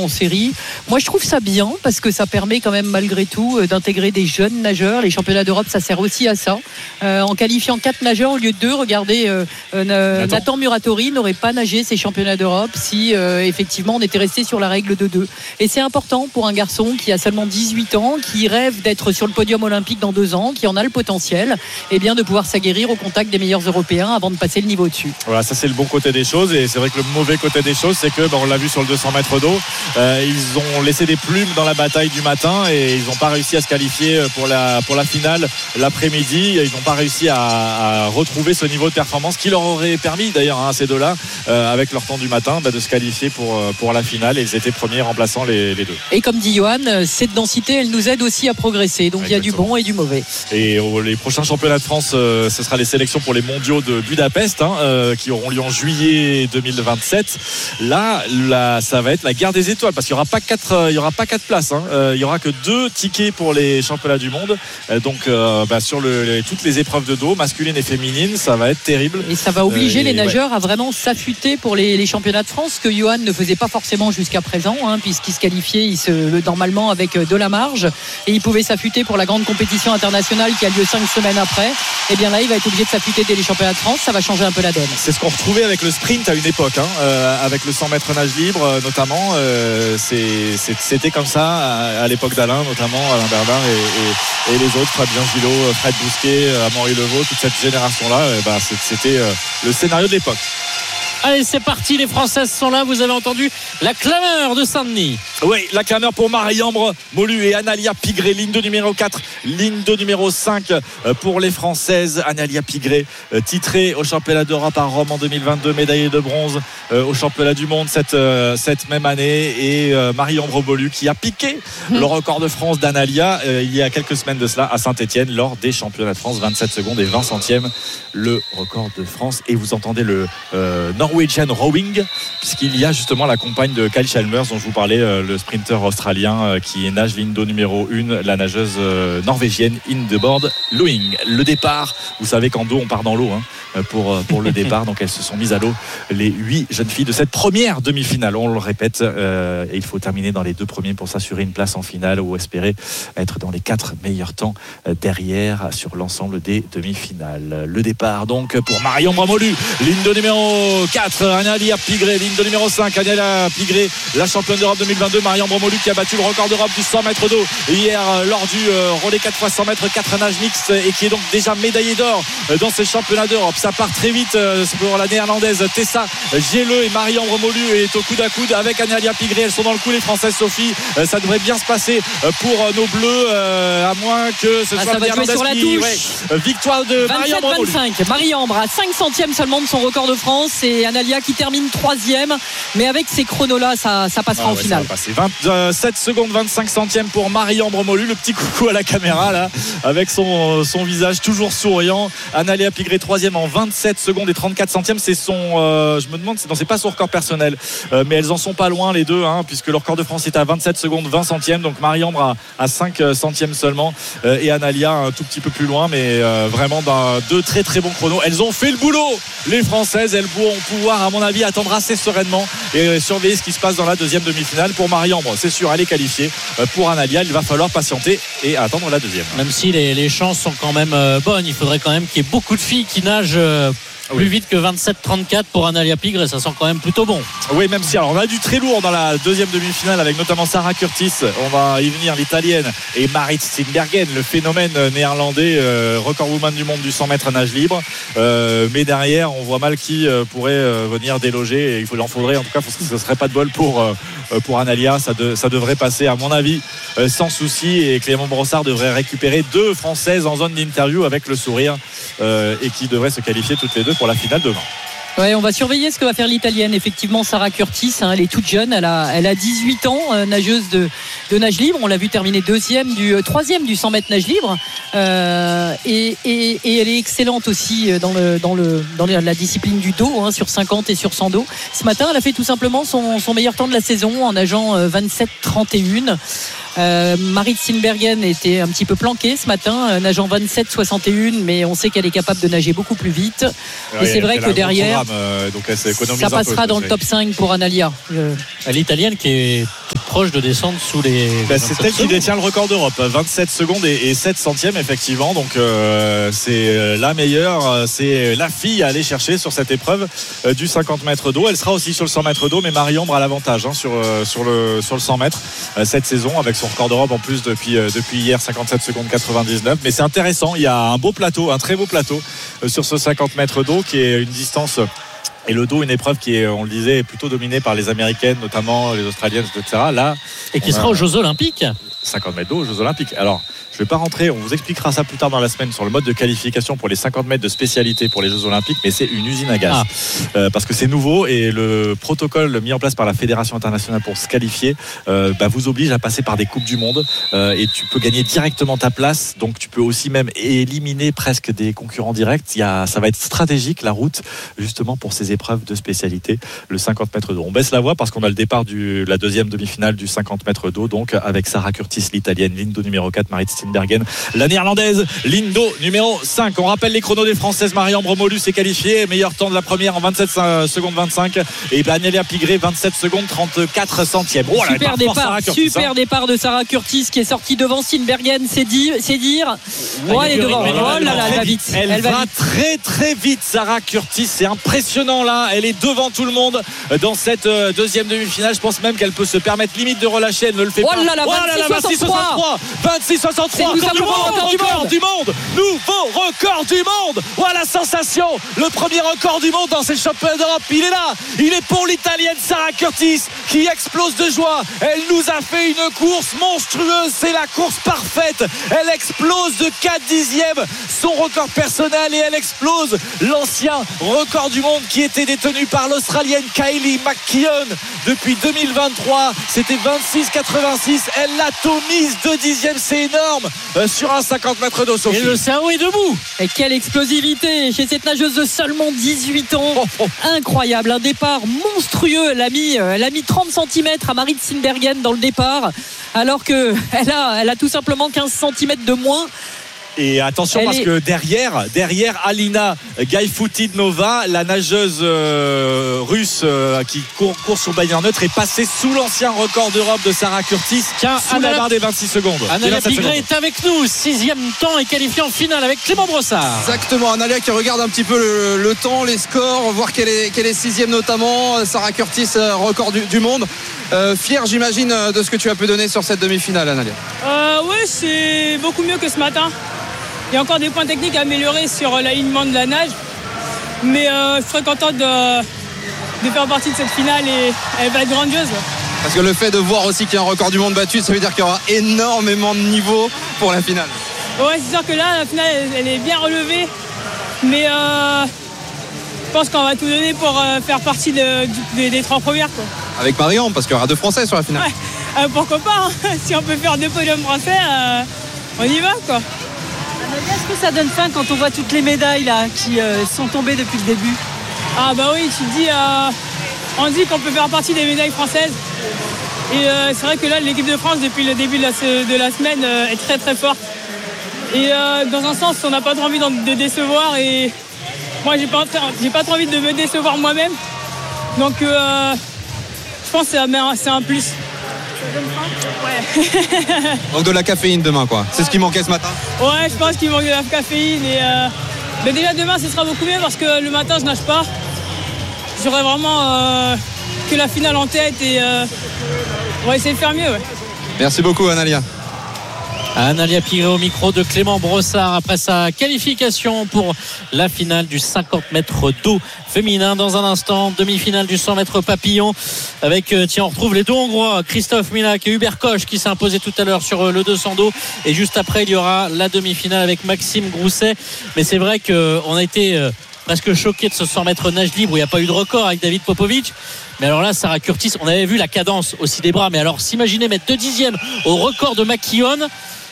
en série. Moi, je trouve ça bien parce que ça permet quand même malgré tout d'intégrer des jeunes nageurs. Les championnats d'Europe, ça sert aussi à ça. En qualifiant 4 nageurs au lieu de 2, regardez, Nathan Muratori n'aurait pas nagé ces championnats d'Europe si effectivement on était resté sur la règle de 2. Et c'est important pour un garçon qui a seulement 18 ans, qui rêve d'être sur le podium olympique dans 2 ans, qui en a le potentiel, et bien de pouvoir s'aguerrir au contact des meilleurs Européens avant de passer le niveau dessus. Voilà, ça c'est le bon côté des choses, et c'est vrai que le mauvais côté des choses, c'est que on l'a vu sur le 200 mètres d'eau, ils ont laissé des plumes dans la bataille du matin et ils n'ont pas réussi à se qualifier pour la finale l'après-midi. Ils n'ont pas réussi à retrouver ce niveau de performance qui leur aurait permis d'ailleurs à ces deux-là, avec leur temps du matin, de se qualifier pour la finale, et ils étaient premiers remplaçant les deux. Et comme dit Johan, cette densité elle nous aide aussi à progresser, donc il y a du bon et du mauvais. Et les prochains championnats de France, ce sera les sélections pour les mondiaux de Budapest, qui auront lieu en juillet 2027. Là, ça va être la guerre des étoiles, parce qu'il n'y aura pas 4 places, il n'y aura que 2 tickets pour les championnats du monde, donc sur toutes les épreuves de dos, masculines et féminines, ça va être terrible, et ça va obliger les nageurs à vraiment s'affûter pour les championnats de France, que Johan ne faisait pas forcément jusqu'à présent, puisqu'il se qualifiait normalement avec de la marge, et il pouvait s'affûter pour la grande compétition internationale qui a lieu 5 semaines après. Et bien là il va être obligé de s'affûter dès les championnats de France. Ça va changer un peu la donne. C'est ce qu'on retrouvait avec le sprint à une époque, avec le 100 mètres nage libre notamment, c'était comme ça à l'époque d'Alain, notamment Alain Bernard et les autres, Fabien Gillot, Fred Bousquet, Amaury Levaux, toute cette génération là, c'était le scénario de l'époque. Allez, c'est parti, les Françaises sont là. Vous avez entendu la clameur de Saint-Denis. Oui, la clameur pour Marie-Ambre Molu et Analia Pigré, ligne de numéro 4, ligne de numéro 5 pour les Françaises. Analia Pigré, titrée au championnat d'Europe à Rome en 2022, médaillée de bronze au championnat du monde cette même année, et Marie-Ambre Molu qui a piqué le record de France d'Analia il y a quelques semaines de cela à Saint-Etienne lors des championnats de France, 27 secondes et 20 centièmes le record de France. Et vous entendez le Norwegian Rowing, puisqu'il y a justement la compagne de Kyle Chalmers dont je vous parlais, le sprinter australien qui nage ligne d'eau numéro 1, la nageuse norvégienne Ingeborg Louing. Le départ, vous savez qu'en dos on part dans l'eau pour le départ, donc elles se sont mises à l'eau, les 8 jeunes filles de cette première demi-finale, on le répète, et il faut terminer dans les 2 premiers pour s'assurer une place en finale ou espérer être dans les 4 meilleurs temps derrière sur l'ensemble des demi-finales. Le départ donc pour Marie-Ambre Molu, ligne de numéro 4, Analia Pigré, ligne de numéro 5, Analia Pigré, la championne d'Europe 2022, Marie-Ambre Molu qui a battu le record d'Europe du 100 mètres d'eau hier lors du relais 4 x 100 mètres 4 nages mixtes, et qui est donc déjà médaillée d'or dans ces championnats d'Europe. Ça part très vite pour la néerlandaise Tessa Géleux, et Marie-Ambre Molu est au coude à coude avec Analia Pigré. Elles sont dans le coup, les Françaises. Sophie, ça devrait bien se passer pour nos bleus, à moins que ce soit la néerlandaise qui... victoire de Marie-Ambre Molu. 27-25, Marie-Ambre à 5 centièmes seulement de son record de France, et Analia qui termine 3e, mais avec ces chronos là ça passera en finale. 27 secondes 25 centièmes pour Marie-Ambre Molu. Le petit coucou à la caméra là, avec son visage toujours souriant. Analia Pigré 3e en 27 secondes et 34 centièmes. C'est je me demande, c'est pas son record personnel, mais elles en sont pas loin les deux, puisque le record de France est à 27 secondes 20 centièmes, donc Marie-Ambre à 5 centièmes seulement, et Analia un tout petit peu plus loin, mais vraiment dans 2 très très bons chronos. Elles ont fait le boulot, les Françaises. Elles vont pouvoir, à mon avis, attendre assez sereinement et surveiller ce qui se passe dans la deuxième demi-finale. Pour Marie-Ambre, c'est sûr, elle est qualifiée. Pour Analia, il va falloir patienter et attendre la deuxième. Même si les chances sont quand même bonnes, il faudrait quand même qu'il y ait beaucoup de filles qui nagent plus vite que 27-34 pour Analia Pigré, ça sent quand même plutôt bon. Oui, même si on a du très lourd dans la deuxième demi-finale, avec notamment Sarah Curtis, on va y venir, l'italienne, et Marit Steenbergen, le phénomène néerlandais, record woman du monde du 100 mètres nage libre, mais derrière on voit mal qui pourrait venir déloger, et il en faudrait, en tout cas ce serait pas de bol pour Analia. Ça devrait passer à mon avis sans souci, et Clément Brossard devrait récupérer 2 Françaises en zone d'interview avec le sourire, et qui devraient se qualifier toutes les 2 pour la finale demain. Ouais, on va surveiller ce que va faire l'italienne. Effectivement, Sarah Curtis, elle est toute jeune, elle a 18 ans, nageuse de nage libre. On l'a vu terminer troisième du 100 mètres nage libre. Et elle est excellente aussi dans la discipline du dos, sur 50 et sur 100 dos. Ce matin, elle a fait tout simplement son meilleur temps de la saison en nageant 27-31. Marit Steenbergen était un petit peu planquée ce matin, nageant 27-61, mais on sait qu'elle est capable de nager beaucoup plus vite. Et c'est vrai que derrière, ça passera dans le top 5 pour Analia. L'Italienne qui est toute proche de descendre sous les. C'est elle qui détient le record d'Europe, 27 secondes et 7 centièmes effectivement. Donc c'est la meilleure, c'est la fille à aller chercher sur cette épreuve du 50 mètres d'eau. Elle sera aussi sur le 100 mètres d'eau, mais Marie-Ambre a l'avantage sur le 100 mètres cette saison avec son record d'Europe en plus depuis hier, 57 secondes 99. Mais c'est intéressant, il y a un beau plateau, un très beau plateau sur ce 50 mètres d'eau qui est une distance. Et le dos, une épreuve qui est, on le disait, plutôt dominée par les Américaines, notamment les Australiennes, etc. Là, et qui sera aux Jeux Olympiques. 50 mètres d'eau aux Jeux Olympiques. Alors, je ne vais pas rentrer, on vous expliquera ça plus tard dans la semaine sur le mode de qualification pour les 50 mètres de spécialité pour les Jeux Olympiques, mais c'est une usine à gaz. Parce que c'est nouveau et le protocole mis en place par la Fédération internationale pour se qualifier vous oblige à passer par des Coupes du Monde et tu peux gagner directement ta place, donc tu peux aussi même éliminer presque des concurrents directs. Ça va être stratégique la route justement pour ces épreuves de spécialité, le 50 mètres d'eau. On baisse la voie parce qu'on a le départ de la deuxième demi-finale du 50 mètres d'eau, donc avec Sarah Curtis, l'Italienne, Lindo numéro 4, Marit Steenbergen, la Néerlandaise, Lindo numéro 5. On rappelle les chronos des Françaises. Marie-Ambre Molus est qualifiée, meilleur temps de la première en 27 secondes 25 et Anélia Pigré 27 secondes 34 centièmes. Super départ de Sarah Curtis qui est sortie devant Steenbergen, c'est dire. Elle est devant. Elle va vite. Elle va très très vite, Sarah Curtis, c'est impressionnant là, elle est devant tout le monde dans cette deuxième demi-finale. Je pense même qu'elle peut se permettre limite de relâcher, elle ne le fait pas. 26-63, record du monde, nouveau record du monde. Voilà la sensation, le premier record du monde dans ces championnats d'Europe, il est là, il est pour l'Italienne Sarah Curtis qui explose de joie. Elle nous a fait une course monstrueuse, c'est la course parfaite, elle explose de 4 dixièmes son record personnel et elle explose l'ancien record du monde qui était détenu par l'Australienne Kylie McKeown depuis 2023, c'était 26,86, elle l'atomise 2 dixièmes, c'est énorme sur un 50 mètres d'eau, Sophie. Et le cerveau est debout. Et quelle explosivité chez cette nageuse de seulement 18 ans. Incroyable, un départ monstrueux. Elle a mis 30 cm à Marit Steenbergen dans le départ, alors qu'elle a tout simplement 15 cm de moins. Et attention parce que derrière Alina Gaifoutidnova, la nageuse russe qui court sur barrière neutre, est passée sous l'ancien record d'Europe de Sarah Curtis, sous la barre des 26 secondes. Analia Pigré est avec nous, 6e temps et qualifié en finale avec Clément Brossard. Exactement, Analia qui regarde un petit peu le temps, les scores, voir qu'elle est 6e notamment. Sarah Curtis, record du monde. Fier, j'imagine, de ce que tu as pu donner sur cette demi-finale, Analia. Oui, c'est beaucoup mieux que ce matin. Il y a encore des points techniques à améliorer sur l'alignement de la nage, mais je serais contente de faire partie de cette finale et elle va être grandiose. Parce que le fait de voir aussi qu'il y a un record du monde battu, ça veut dire qu'il y aura énormément de niveau pour la finale. Ouais, c'est sûr que là, la finale, elle est bien relevée, mais je pense qu'on va tout donner pour faire partie des 3 premières, quoi. Avec Marie-Ambre, parce qu'il y aura 2 Français sur la finale. Ouais, pourquoi pas, hein. Si on peut faire 2 podiums français, on y va, quoi. Est-ce que ça donne faim quand on voit toutes les médailles là qui sont tombées depuis le début? Ah bah oui, on dit qu'on peut faire partie des médailles françaises. Et c'est vrai que là, l'équipe de France, depuis le début de la semaine, est très très forte. Et dans un sens, on n'a pas trop envie de décevoir. Et moi, j'ai pas trop envie de me décevoir moi-même. Donc, je pense que c'est un plus. Ouais. Donc de la caféine demain, quoi. C'est ce qui manquait ce matin. Ouais, je pense qu'il manque de la caféine. Mais déjà demain, ce sera beaucoup mieux parce que le matin, je nage pas. J'aurai vraiment que la finale en tête et on va essayer de faire mieux. Ouais. Merci beaucoup, Analia. Analia Pigré au micro de Clément Brossard après sa qualification pour la finale du 50 mètres d'eau féminin. Dans un instant, demi-finale du 100 mètres papillon avec, on retrouve les 2 Hongrois, Christophe Milak et Hubert Koch qui s'est imposé tout à l'heure sur le 200 d'eau. Et juste après, il y aura la demi-finale avec Maxime Grousset. Mais c'est vrai qu'on a été presque choqué de ce 100 mètres nage libre où il n'y a pas eu de record avec David Popovic. Mais alors là, Sarah Curtis, on avait vu la cadence aussi des bras. Mais alors, s'imaginer mettre 2 dixièmes au record de McKeown,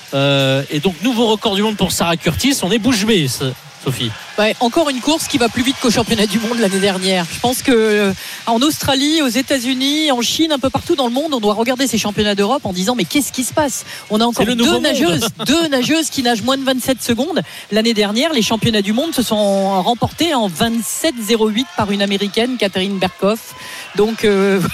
et donc nouveau record du monde pour Sarah Curtis, on est bouche bée, Sophie. Ouais, encore une course qui va plus vite qu'au championnat du monde l'année dernière. Je pense que en Australie, aux États-Unis, en Chine, un peu partout dans le monde, on doit regarder ces championnats d'Europe en disant mais qu'est-ce qui se passe ? On a encore deux nageuses qui nagent moins de 27 secondes. L'année dernière, les championnats du monde se sont remportés en 27,08 par une américaine, Catherine Berkoff. Donc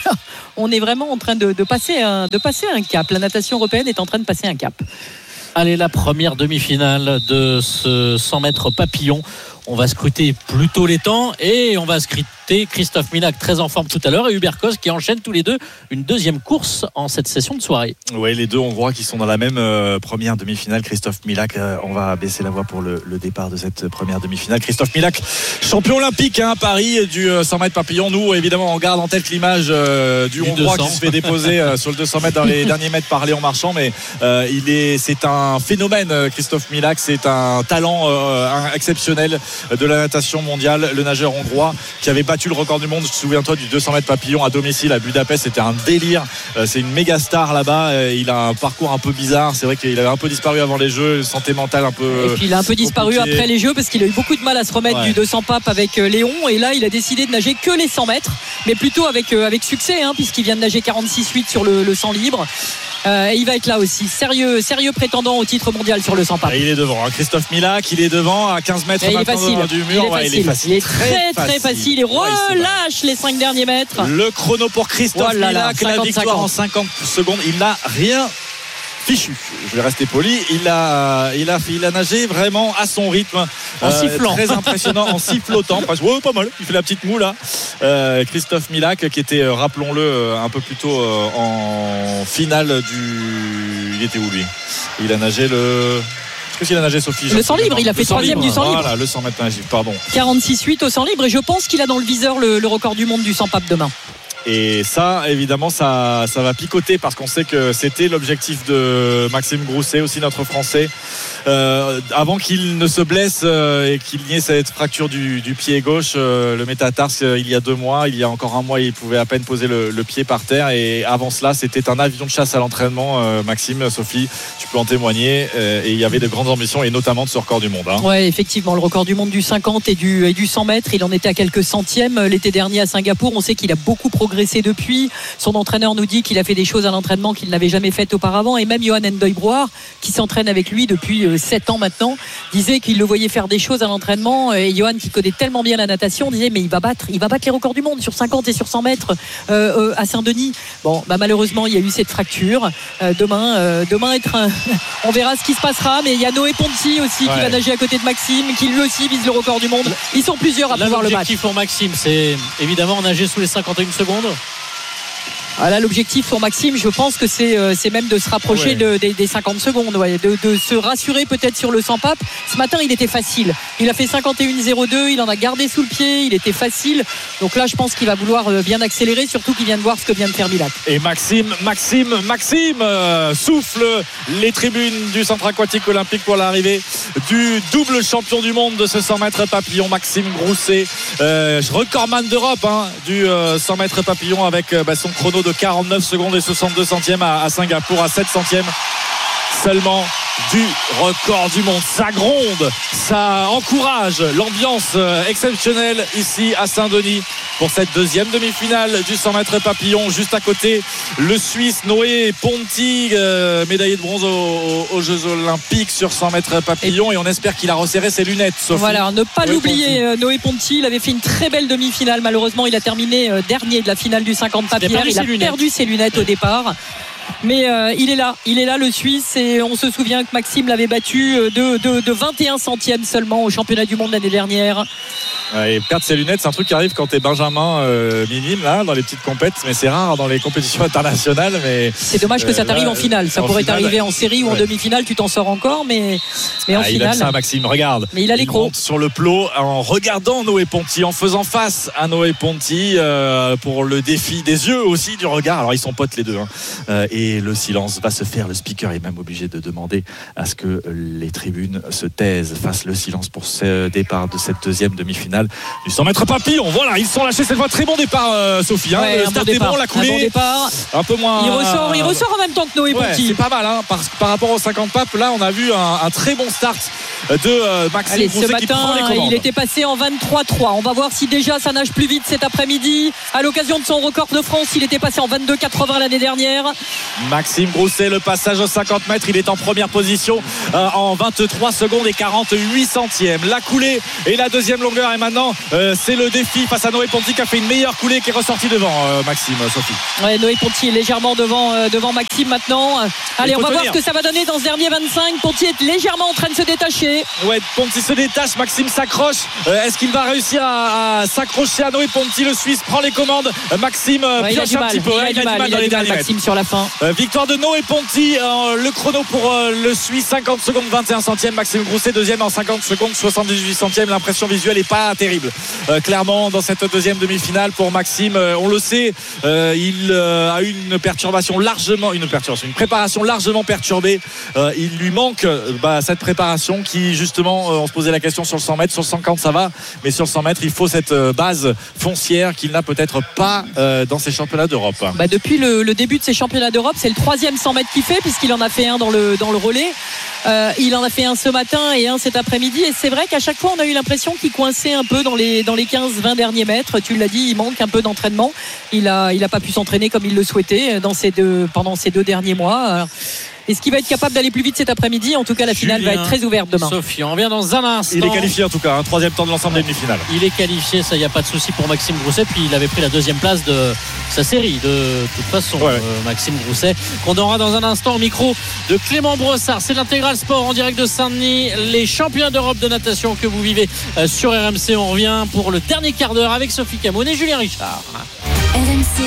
on est vraiment en train de passer un cap. La natation européenne est en train de passer un cap. Allez, la première demi-finale de ce 100 mètres papillon. On va scruter plutôt les temps et on va scruter Christophe Milak, très en forme tout à l'heure, et Hubert Kos qui enchaînent tous les deux une deuxième course en cette session de soirée. Oui, les deux Hongrois qui sont dans la même première demi-finale. Christophe Milak, on va baisser la voix pour le départ de cette première demi-finale. Christophe Milak, champion olympique à Paris du 100 mètres papillon. Nous, évidemment, on garde en tête l'image du Hongrois 200. Qui se fait déposer sur le 200 mètres dans les derniers mètres par Léon Marchand, mais c'est un phénomène, Christophe Milak. C'est un talent exceptionnel de la natation mondiale, le nageur hongrois qui avait battu le record du monde. Souviens-toi du 200 mètres papillon à domicile à Budapest, c'était un délire. C'est une méga star là-bas. Il a un parcours un peu bizarre. C'est vrai qu'il avait un peu disparu avant les Jeux, santé mentale un peu. Et puis il a un peu disparu après les Jeux parce qu'il a eu beaucoup de mal à se remettre du 200 papes avec Léon. Et là, il a décidé de nager que les 100 mètres, mais plutôt avec succès, puisqu'il vient de nager 46,8 sur le 100 libre. Et il va être là aussi, sérieux prétendant au titre mondial sur le 100 papes. Il est devant, Christophe Milak, il est devant à 15 mètres du mur. Il est très facile. Il relâche les 5 derniers mètres. Le chrono pour Christophe Milak, la victoire en 50 secondes. Il n'a rien fichu. Je vais rester poli. Il a nagé vraiment à son rythme, en sifflant. Très impressionnant, en sifflotant. Pas mal. Il fait la petite moue là. Christophe Milak qui était, rappelons-le, un peu plus tôt en finale il était où lui ? Il a nagé Qu'est-ce qu'il a nagé, Sophie ? Le 100 libre, il a fait 3e du 100 libre. Voilà, le 100 mètres nagé, pardon. 46,8 au 100 libre, et je pense qu'il a dans le viseur le record du monde du 100 papes demain. Et ça, évidemment, ça va picoter parce qu'on sait que c'était l'objectif de Maxime Grousset, aussi notre Français, avant qu'il ne se blesse et qu'il y ait cette fracture du pied gauche, le métatarse, il y a 2 mois. Il y a encore 1 mois, il pouvait à peine poser le pied par terre. Et avant cela, c'était un avion de chasse à l'entraînement. Maxime, Sophie, tu peux en témoigner. Et il y avait de grandes ambitions, et notamment de ce record du monde. Ouais, effectivement, le record du monde du 50 et du 100 mètres, il en était à quelques centièmes l'été dernier à Singapour. On sait qu'il a beaucoup progressé depuis. Son entraîneur nous dit qu'il a fait des choses à l'entraînement qu'il n'avait jamais faites auparavant, et même Johan Ndoye-Brouard, qui s'entraîne avec lui depuis 7 ans maintenant, disait qu'il le voyait faire des choses à l'entraînement. Et Johan, qui connaît tellement bien la natation, disait mais il va battre les records du monde sur 50 et sur 100 mètres à Saint-Denis. Bon, malheureusement, il y a eu cette fracture. Demain on verra ce qui se passera, mais il y a Noé Ponty aussi qui va nager à côté de Maxime, qui lui aussi vise le record du monde. Ils sont plusieurs à pouvoir le battre. L'objectif pour Maxime, c'est évidemment nager sous les 51 secondes. Là, l'objectif pour Maxime, je pense que c'est même de se rapprocher des 50 secondes, de se rassurer peut-être sur le 100 papes. Ce matin, il était facile. Il a fait 51,02, il en a gardé sous le pied, il était facile. Donc là, je pense qu'il va vouloir bien accélérer, surtout qu'il vient de voir ce que vient de faire Milak. Et Maxime souffle les tribunes du centre aquatique olympique pour l'arrivée du double champion du monde de ce 100 mètres papillon, Maxime Grousset, recordman d'Europe du 100 mètres papillon, avec son chrono de 49 secondes et 62 centièmes à Singapour, à 7 centièmes seulement du record du monde. Ça gronde, ça encourage l'ambiance exceptionnelle ici à Saint-Denis pour cette deuxième demi-finale du 100 mètres papillon. Juste à côté, le Suisse Noé Ponty, médaillé de bronze aux Jeux Olympiques sur 100 mètres papillon, et on espère qu'il a resserré ses lunettes, Sophie. Voilà, ne pas l'oublier, Noé Ponty, il avait fait une très belle demi-finale. Malheureusement, il a terminé dernier de la finale du 50 papillon. Il a perdu ses lunettes au départ. Mais il est là le Suisse, et on se souvient que Maxime l'avait battu de 21 centièmes seulement au championnat du monde l'année dernière. Et perdre ses lunettes, c'est un truc qui arrive quand t'es benjamin minime là, dans les petites compètes, mais c'est rare dans les compétitions internationales. Mais c'est dommage que ça t'arrive en finale. Ça pourrait t'arriver en série ou en demi-finale, tu t'en sors encore, mais en finale. Il aime ça, Maxime, regarde. Mais il a les crocs. Monte sur le plot en regardant Noé Ponty, en faisant face à Noé Ponty pour le défi des yeux aussi, du regard. Alors ils sont potes les deux, et le silence va se faire. Le speaker est même obligé de demander à ce que les tribunes se taisent, fassent le silence pour ce départ de cette deuxième demi-finale. finale du 100 mètres papillon. Voilà, ils sont lâchés cette fois. Très bon départ, Sophie. Ouais, le start est bon, la coulée. Un bon départ. Un peu moins. Il ressort en même temps que Noé Ponty. C'est pas mal, par rapport aux 50 papes. Là, on a vu un très bon start de Maxime Grousset ce matin, il était passé en 23-3. On va voir si déjà ça nage plus vite cet après-midi. À l'occasion de son record de France, il était passé en 22-80 l'année dernière. Maxime Grousset, le passage aux 50 mètres, il est en première position en 23 secondes et 48 centièmes. La coulée et la deuxième longueur, et maintenant c'est le défi face à Noé Ponty qui a fait une meilleure coulée, qui est ressorti devant Maxime. Sophie. Ouais, Noé Ponty est légèrement devant Maxime maintenant. Allez, on va voir ce que ça va donner dans ce dernier 25. Ponty est légèrement en train de se détacher. Ouais, Ponty se détache, Maxime s'accroche. Est-ce qu'il va réussir à s'accrocher à Noé Ponty? Le Suisse prend les commandes. Maxime pioche un petit peu. Il a du mal dans les derniers mètres. Maxime sur la fin. Victoire de Noé Ponty. Le chrono pour le Suisse, 50 secondes 21 centièmes. Maxime Grousset deuxième en 50 secondes 78 centièmes. L'impression visuelle n'est pas terrible. Clairement, dans cette deuxième demi-finale pour Maxime, on le sait, il a eu une préparation largement perturbée. Il lui manque cette préparation qui, justement, on se posait la question sur le 100 mètres. Sur le 150 ça va, mais sur le 100 mètres il faut cette base foncière qu'il n'a peut-être pas dans ses championnats d'Europe. Depuis le début de ses championnats d'Europe, c'est le 3e 100 mètres qu'il fait, puisqu'il en a fait un dans le relais. Il en a fait un ce matin et un cet après-midi, et c'est vrai qu'à chaque fois on a eu l'impression qu'il coinçait un peu dans les 15-20 derniers mètres. Tu l'as dit, il manque un peu d'entraînement. Il a pas pu s'entraîner comme il le souhaitait pendant ces 2 derniers mois. Alors, est-ce qu'il va être capable d'aller plus vite cet après-midi? En tout cas, la finale va être très ouverte demain. Sophie, on revient dans un instant. Il est qualifié en tout cas, 3e temps de l'ensemble des demi-finales. Il est qualifié, ça, il n'y a pas de souci pour Maxime Grousset. Puis il avait pris la 2e place de sa série, de toute façon, Maxime Grousset, qu'on aura dans un instant au micro de Clément Brossard. C'est l'Intégral Sport en direct de Saint-Denis, les championnats d'Europe de natation que vous vivez sur RMC. On revient pour le dernier quart d'heure avec Sophie Camoun et Julien Richard. RMC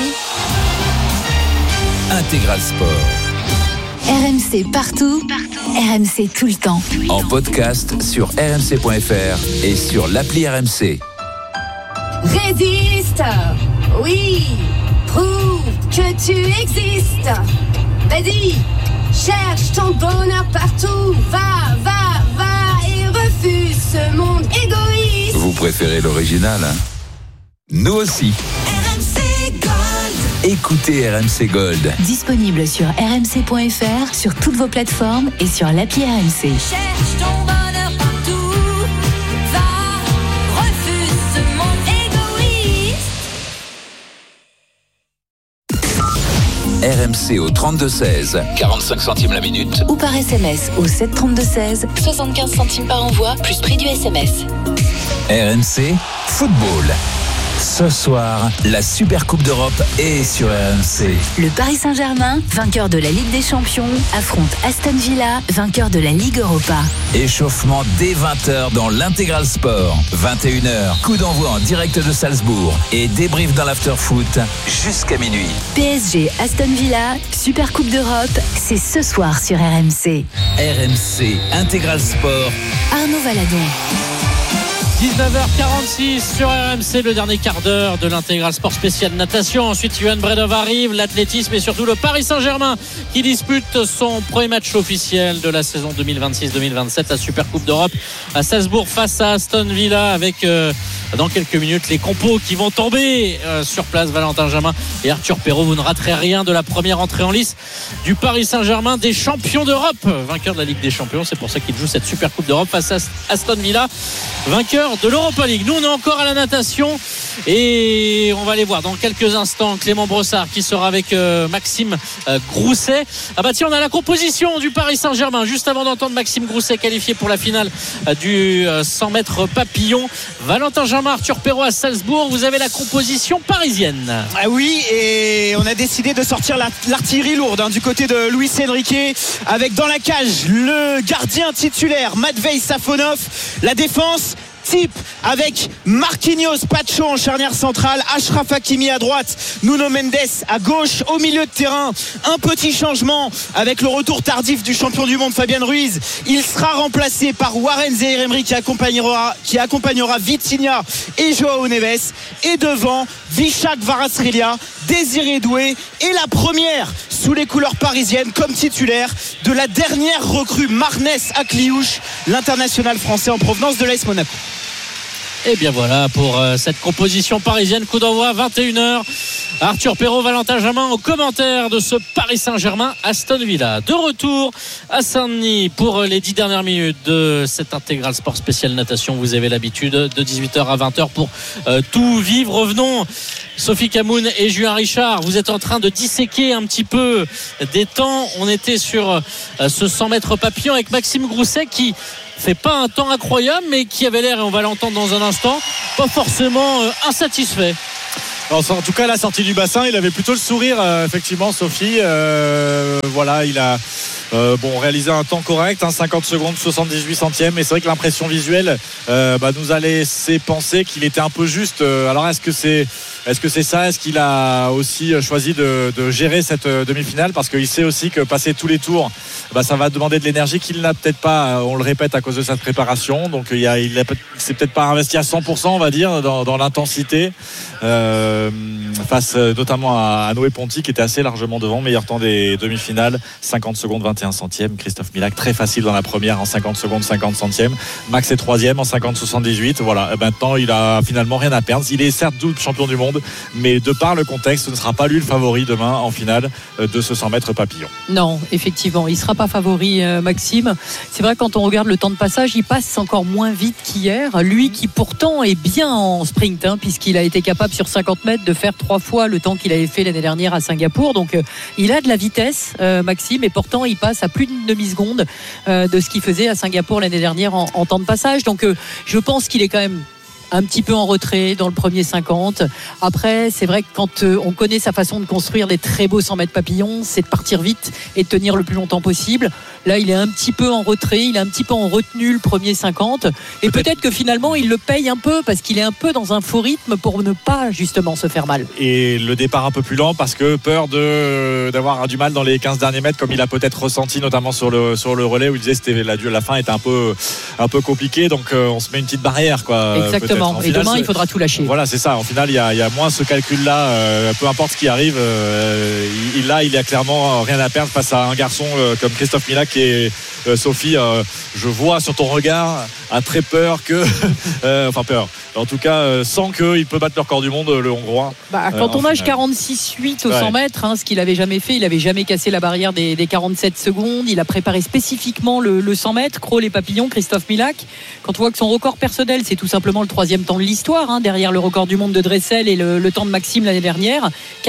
Intégral Sport. RMC partout, RMC tout le temps. En podcast sur rmc.fr et sur l'appli RMC. Résiste, oui, prouve que tu existes. Vas-y, cherche ton bonheur partout. Va et refuse ce monde égoïste. Vous préférez l'original, hein? Nous aussi. Écoutez RMC Gold. Disponible sur rmc.fr, sur toutes vos plateformes et sur l'appli RMC. Cherche ton bonheur partout. Va, refuse ce monde égoïste. RMC au 32-16, 45 centimes la minute. Ou par SMS au 732-16, 75 centimes par envoi, plus prix du SMS. RMC Football. Ce soir, la Super Coupe d'Europe est sur RMC. Le Paris Saint-Germain, vainqueur de la Ligue des Champions, affronte Aston Villa, vainqueur de la Ligue Europa. Échauffement dès 20h dans l'Intégral Sport. 21h, coup d'envoi en direct de Salzbourg et débrief dans l'after-foot jusqu'à minuit. PSG Aston Villa, Super Coupe d'Europe, c'est ce soir sur RMC. RMC Intégral Sport. Arnaud Valadon. 19h46 sur RMC, le dernier quart d'heure de l'Intégral Sport spécial natation. Ensuite, Johan Bredov arrive, l'athlétisme et surtout le Paris Saint-Germain qui dispute son premier match officiel de la saison 2026-2027, la Super Coupe d'Europe à Salzbourg face à Aston Villa, avec dans quelques minutes les compos qui vont tomber sur place. Valentin Jamin et Arthur Perrault, vous ne raterez rien de la première entrée en lice du Paris Saint-Germain, des champions d'Europe, vainqueur de la Ligue des Champions. C'est pour ça qu'il joue cette Super Coupe d'Europe face à Aston Villa, vainqueur de l'Europa League. Nous on est encore à la natation et on va aller voir dans quelques instants Clément Brossard qui sera avec Maxime Grousset. Ah bah tiens, on a la composition du Paris Saint-Germain juste avant d'entendre Maxime Grousset qualifié pour la finale du 100 mètres papillon. Valentin Jamin, Arthur Perrault à Salzbourg, vous avez la composition parisienne. Ah oui, et on a décidé de sortir l'artillerie lourde du côté de Luis Enrique, avec dans la cage le gardien titulaire Matvei Safonov, la défense type avec Marquinhos, Pacho en charnière centrale, Achraf Hakimi à droite, Nuno Mendes à gauche. Au milieu de terrain, un petit changement avec le retour tardif du champion du monde Fabian Ruiz. Il sera remplacé par Warren Zaïre-Emery qui accompagnera Vitinha et Joao Neves. Et devant, Vishak Kvaratskhelia, Désiré Doué et la première sous les couleurs parisiennes comme titulaire de la dernière recrue Marnès Akliouche, l'international français en provenance de l'AS Monaco. Et bien voilà pour cette composition parisienne. Coup d'envoi 21h. Arthur Perrault, Valentin Jamin au commentaire de ce Paris Saint-Germain Aston Villa. De retour à Saint-Denis pour les 10 dernières minutes de cette intégrale sport spécial natation. Vous avez l'habitude de 18h à 20h pour tout vivre. Revenons, Sophie Camoun et Julien Richard. Vous êtes en train de disséquer un petit peu des temps. On était sur ce 100 mètres papillon avec Maxime Grousset qui fait pas un temps incroyable mais qui avait l'air, et on va l'entendre dans un instant, pas forcément insatisfait. En tout cas, à la sortie du bassin, il avait plutôt le sourire, effectivement, Sophie. Voilà, il a réalisé un temps correct, 50 secondes 78 centièmes. Mais c'est vrai que l'impression visuelle nous a laissé penser qu'il était un peu juste. Alors, est-ce que c'est ça? Est-ce qu'il a aussi choisi de gérer cette demi-finale? Parce qu'il sait aussi que passer tous les tours, ça va demander de l'énergie qu'il n'a peut-être pas, on le répète, à cause de sa préparation. Donc il s'est peut-être pas investi à 100%, on va dire, dans l'intensité, face notamment à Noé Ponty qui était assez largement devant. Meilleur temps des demi-finales, 50 secondes 21 centièmes. Christophe Milak très facile dans la première en 50 secondes 50 centièmes. Max est troisième en 50 78. Voilà, maintenant il a finalement rien à perdre. Il est certes double champion du monde, mais de par le contexte, ce ne sera pas lui le favori demain en finale de ce 100 mètres papillon. Non, effectivement, il ne sera pas favori, Maxime. C'est vrai, quand on regarde le temps de passage, il passe encore moins vite qu'hier. Lui qui pourtant est bien en sprint, puisqu'il a été capable sur 50 mètres de faire 3 fois le temps qu'il avait fait l'année dernière à Singapour. Donc il a de la vitesse, Maxime, et pourtant il passe à plus d'une demi-seconde de ce qu'il faisait à Singapour l'année dernière en temps de passage. Donc je pense qu'il est quand même un petit peu en retrait dans le premier 50. Après, c'est vrai que quand on connaît sa façon de construire des très beaux 100 mètres papillons, c'est de partir vite et de tenir le plus longtemps possible. Là, il est un petit peu en retrait, il est un petit peu en retenue le premier 50. Et peut-être que finalement, il le paye un peu parce qu'il est un peu dans un faux rythme pour ne pas justement se faire mal. Et le départ un peu plus lent parce que peur d'avoir du mal dans les 15 derniers mètres, comme il a peut-être ressenti notamment sur le relais où il disait que la fin était un peu compliquée. Donc on se met une petite barrière, quoi. Exactement. Et final, demain, il faudra tout lâcher. Voilà, c'est ça. En final, il y a moins ce calcul-là. Peu importe ce qui arrive, il a clairement rien à perdre face à un garçon comme Christophe Milak. Et Sophie, je vois sur ton regard, a très peur que... peur. En tout cas, sent qu'il peut battre le record du monde, le Hongrois. Quand on nage 46,8 au 100 mètres, ce qu'il n'avait jamais fait, il n'avait jamais cassé la barrière des 47 secondes. Il a préparé spécifiquement le 100 mètres, crawl et papillon, Christophe Milak. Quand on voit que son record personnel, c'est tout simplement le 3e temps de l'histoire, derrière le record du monde de Dressel et le temps de Maxime l'année dernière,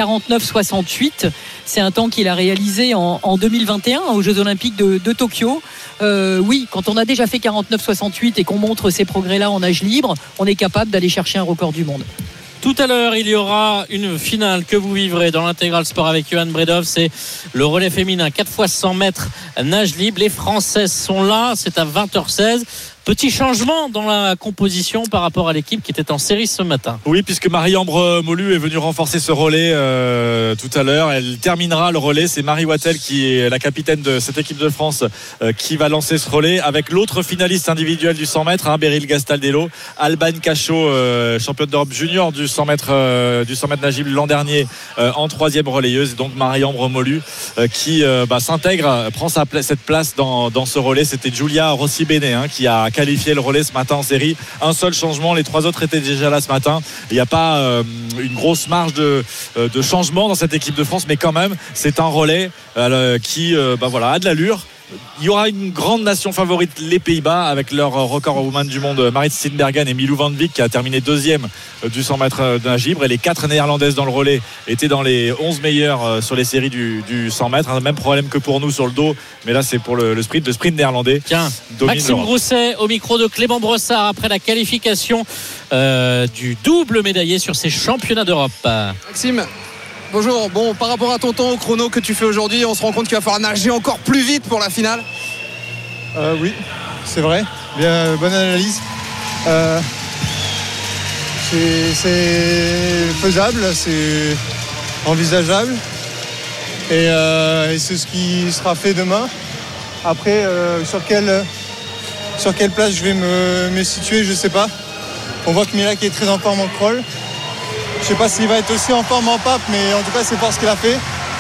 49,68. C'est un temps qu'il a réalisé en 2021 aux Jeux Olympiques de Tokyo. Oui, quand on a déjà fait 49,68 et qu'on montre ces progrès-là en nage libre, on est capable d'aller chercher un record du monde. Tout à l'heure, il y aura une finale que vous vivrez dans l'intégral sport avec Johan Bredov. C'est le relais féminin 4 x 100 mètres nage libre. Les Françaises sont là, c'est à 20h16. Petit changement dans la composition par rapport à l'équipe qui était en série ce matin. Oui, puisque Marie-Ambre Molu est venue renforcer ce relais tout à l'heure. Elle terminera le relais. C'est Marie Wattel qui est la capitaine de cette équipe de France qui va lancer ce relais avec l'autre finaliste individuel du 100 mètres, Beryl Gastaldello, Alban Cachot, championne d'Europe junior du 100 mètres nagible l'an dernier, en 3e relayeuse. Et donc Marie-Ambre Molu qui s'intègre, prend cette place dans ce relais. C'était Giulia Rossi-Bene qui a qualifié le relais ce matin en série. Un seul changement, les 3 autres étaient déjà là ce matin. Il n'y a pas une grosse marge de changement dans cette équipe de France, mais quand même c'est un relais qui a de l'allure. Il y aura une grande nation favorite, les Pays-Bas, avec leur record woman du monde, Marit Steenbergen et Milou van Beek, qui a terminé 2e du 100 mètres de nage libre. Et les 4 néerlandaises dans le relais étaient dans les 11 meilleures sur les séries du 100 mètres. Même problème que pour nous sur le dos, mais là c'est pour le sprint néerlandais. Tiens, Maxime Grousset au micro de Clément Brossard après la qualification du double médaillé sur ces championnats d'Europe. Maxime, bonjour. Bon, par rapport à ton temps au chrono que tu fais aujourd'hui, on se rend compte qu'il va falloir nager encore plus vite pour la finale. Oui, c'est vrai. Bien, bonne analyse. C'est faisable, c'est envisageable. Et c'est ce qui sera fait demain. Après, sur quelle place je vais me situer, je ne sais pas. On voit que Milak est très en forme en crawl. Je ne sais pas s'il va être aussi en forme en pape, mais en tout cas, c'est fort ce qu'il a fait.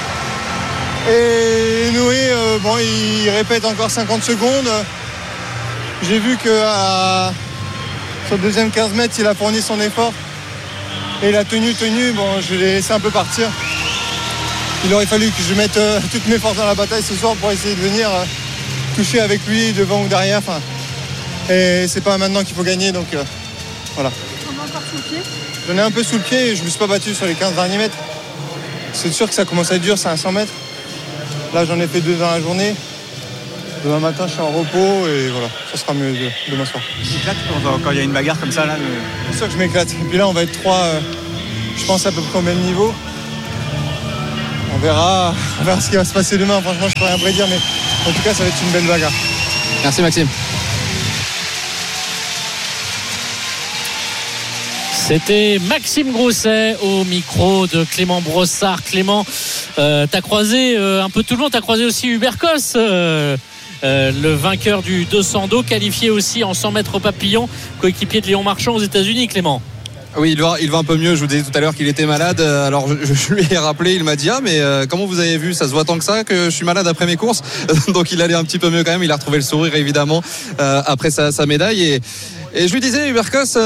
Et Noé, il répète encore 50 secondes. J'ai vu qu'à Sur le deuxième 15 mètres, il a fourni son effort. Et la tenue, bon, je l'ai laissé un peu partir. Il aurait fallu que je mette toutes mes forces dans la bataille ce soir pour essayer de venir toucher avec lui devant ou derrière. Et c'est pas maintenant qu'il faut gagner, donc voilà. J'en ai un peu sous le pied et je me suis pas battu sur les 15 derniers mètres. C'est sûr que ça commence à être dur, c'est à 100 mètres. Là, j'en ai fait 2 dans la journée. Demain matin, je suis en repos et voilà, ça sera mieux demain soir. Tu t'éclates quand il y a une bagarre comme ça là C'est sûr que je m'éclate. Et puis là, on va être 3, je pense à peu près au même niveau. On verra ce qui va se passer demain. Franchement, je peux rien prédire, mais en tout cas, ça va être une belle bagarre. Merci Maxime. C'était Maxime Grousset au micro de Clément Brossard. Clément, t'as croisé un peu tout le monde, t'as croisé aussi Hubert Koss, le vainqueur du 200 dos, qualifié aussi en 100 mètres papillon, coéquipier de Léon Marchand aux États-Unis. Clément. Oui, il va un peu mieux. Je vous disais tout à l'heure qu'il était malade. Alors je lui ai rappelé, il m'a dit mais comment vous avez vu, ça se voit tant que ça que je suis malade après mes courses. Donc il allait un petit peu mieux quand même. Il a retrouvé le sourire évidemment après sa médaille. Et je lui disais, Hubert Koss,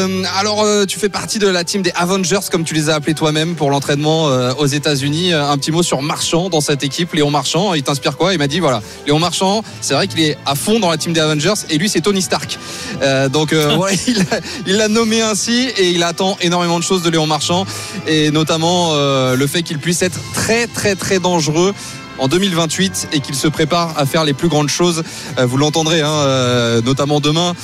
tu fais partie de la team des Avengers, comme tu les as appelés toi-même pour l'entraînement aux États-Unis. Un petit mot sur Marchand dans cette équipe, Léon Marchand. Il t'inspire quoi? Il m'a dit, voilà, Léon Marchand, c'est vrai qu'il est à fond dans la team des Avengers et lui, c'est Tony Stark. Ouais, il l'a nommé ainsi et il attend énormément de choses de Léon Marchand et notamment le fait qu'il puisse être très, très, très dangereux en 2028 et qu'il se prépare à faire les plus grandes choses. Vous l'entendrez notamment demain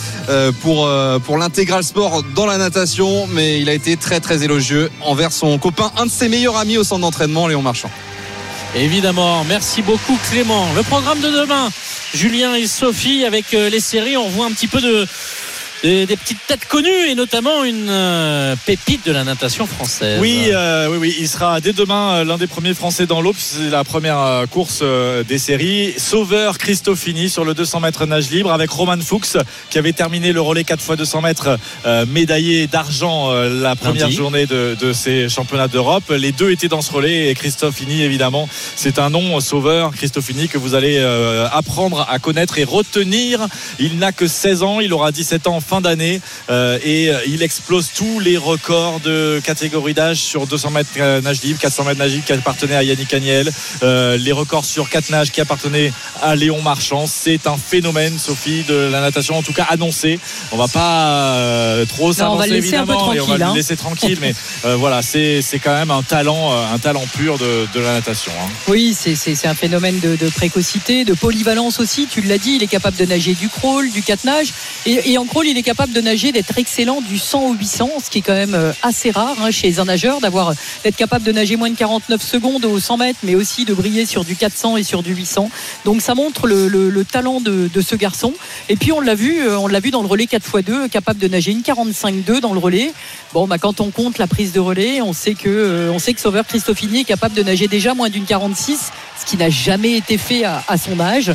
pour l'intégral sport dans la natation, mais il a été très très élogieux envers son copain, un de ses meilleurs amis au centre d'entraînement, Léon Marchand. Évidemment, merci beaucoup Clément. Le programme de demain, Julien et Sophie avec les séries, on voit un petit peu des petites têtes connues et notamment une pépite de la natation française. Oui, il sera dès demain l'un des premiers Français dans l'eau. C'est la première course des séries. Sauveur Cristofini sur le 200 mètres nage libre avec Roman Fuchs qui avait terminé le relais 4x200 mètres médaillé d'argent la première journée de ces championnats d'Europe. Les deux étaient dans ce relais et Cristofini évidemment c'est un nom, Sauveur Cristofini, que vous allez apprendre à connaître et retenir. Il n'a que 16 ans, il aura 17 ans fin d'année et il explose tous les records de catégorie d'âge sur 200 mètres nage libre, 400 mètres nage libre qui appartenait à Yannick Agnel, les records sur 4 nages qui appartenaient à Léon Marchand. C'est un phénomène, Sophie, de la natation, en tout cas annoncé. On va pas trop s'avancer évidemment et on va le laisser tranquille, mais voilà, c'est quand même un talent pur de la natation. Oui, c'est un phénomène de précocité, de polyvalence aussi. Tu l'as dit, il est capable de nager du crawl, du 4 nages et en crawl il est capable de nager, d'être excellent du 100 au 800, ce qui est quand même assez rare chez un nageur, d'être capable de nager moins de 49 secondes au 100 mètres, mais aussi de briller sur du 400 et sur du 800. Donc ça montre le talent de ce garçon. Et puis on l'a vu dans le relais 4x2, capable de nager une 45-2 dans le relais. Bon, quand on compte la prise de relais, on sait que Sauveur Cristofini est capable de nager déjà moins d'une 46, ce qui n'a jamais été fait à son âge.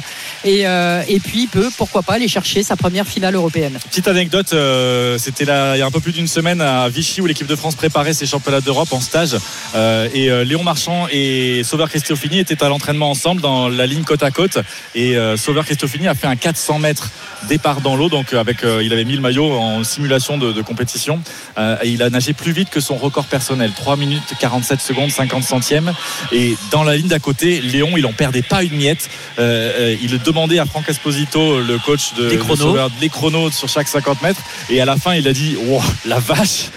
Et puis il peut, pourquoi pas, aller chercher sa première finale européenne. Petite anecdote, c'était là il y a un peu plus d'une semaine à Vichy où l'équipe de France préparait ses championnats d'Europe en stage et Léon Marchand et Sauveur Cristofini étaient à l'entraînement ensemble dans la ligne côte à côte et Sauveur Cristofini a fait un 400 mètres départ dans l'eau, donc il avait mis le maillot en simulation de compétition et il a nagé plus vite que son record personnel, 3 minutes 47 secondes 50 centièmes, et dans la ligne d'à côté Léon il en perdait pas une miette. Il demandait à Franck Esposito, le coach de Sauveur, les chronos sur chaque 50 mètres, et à la fin il a dit wow, la vache.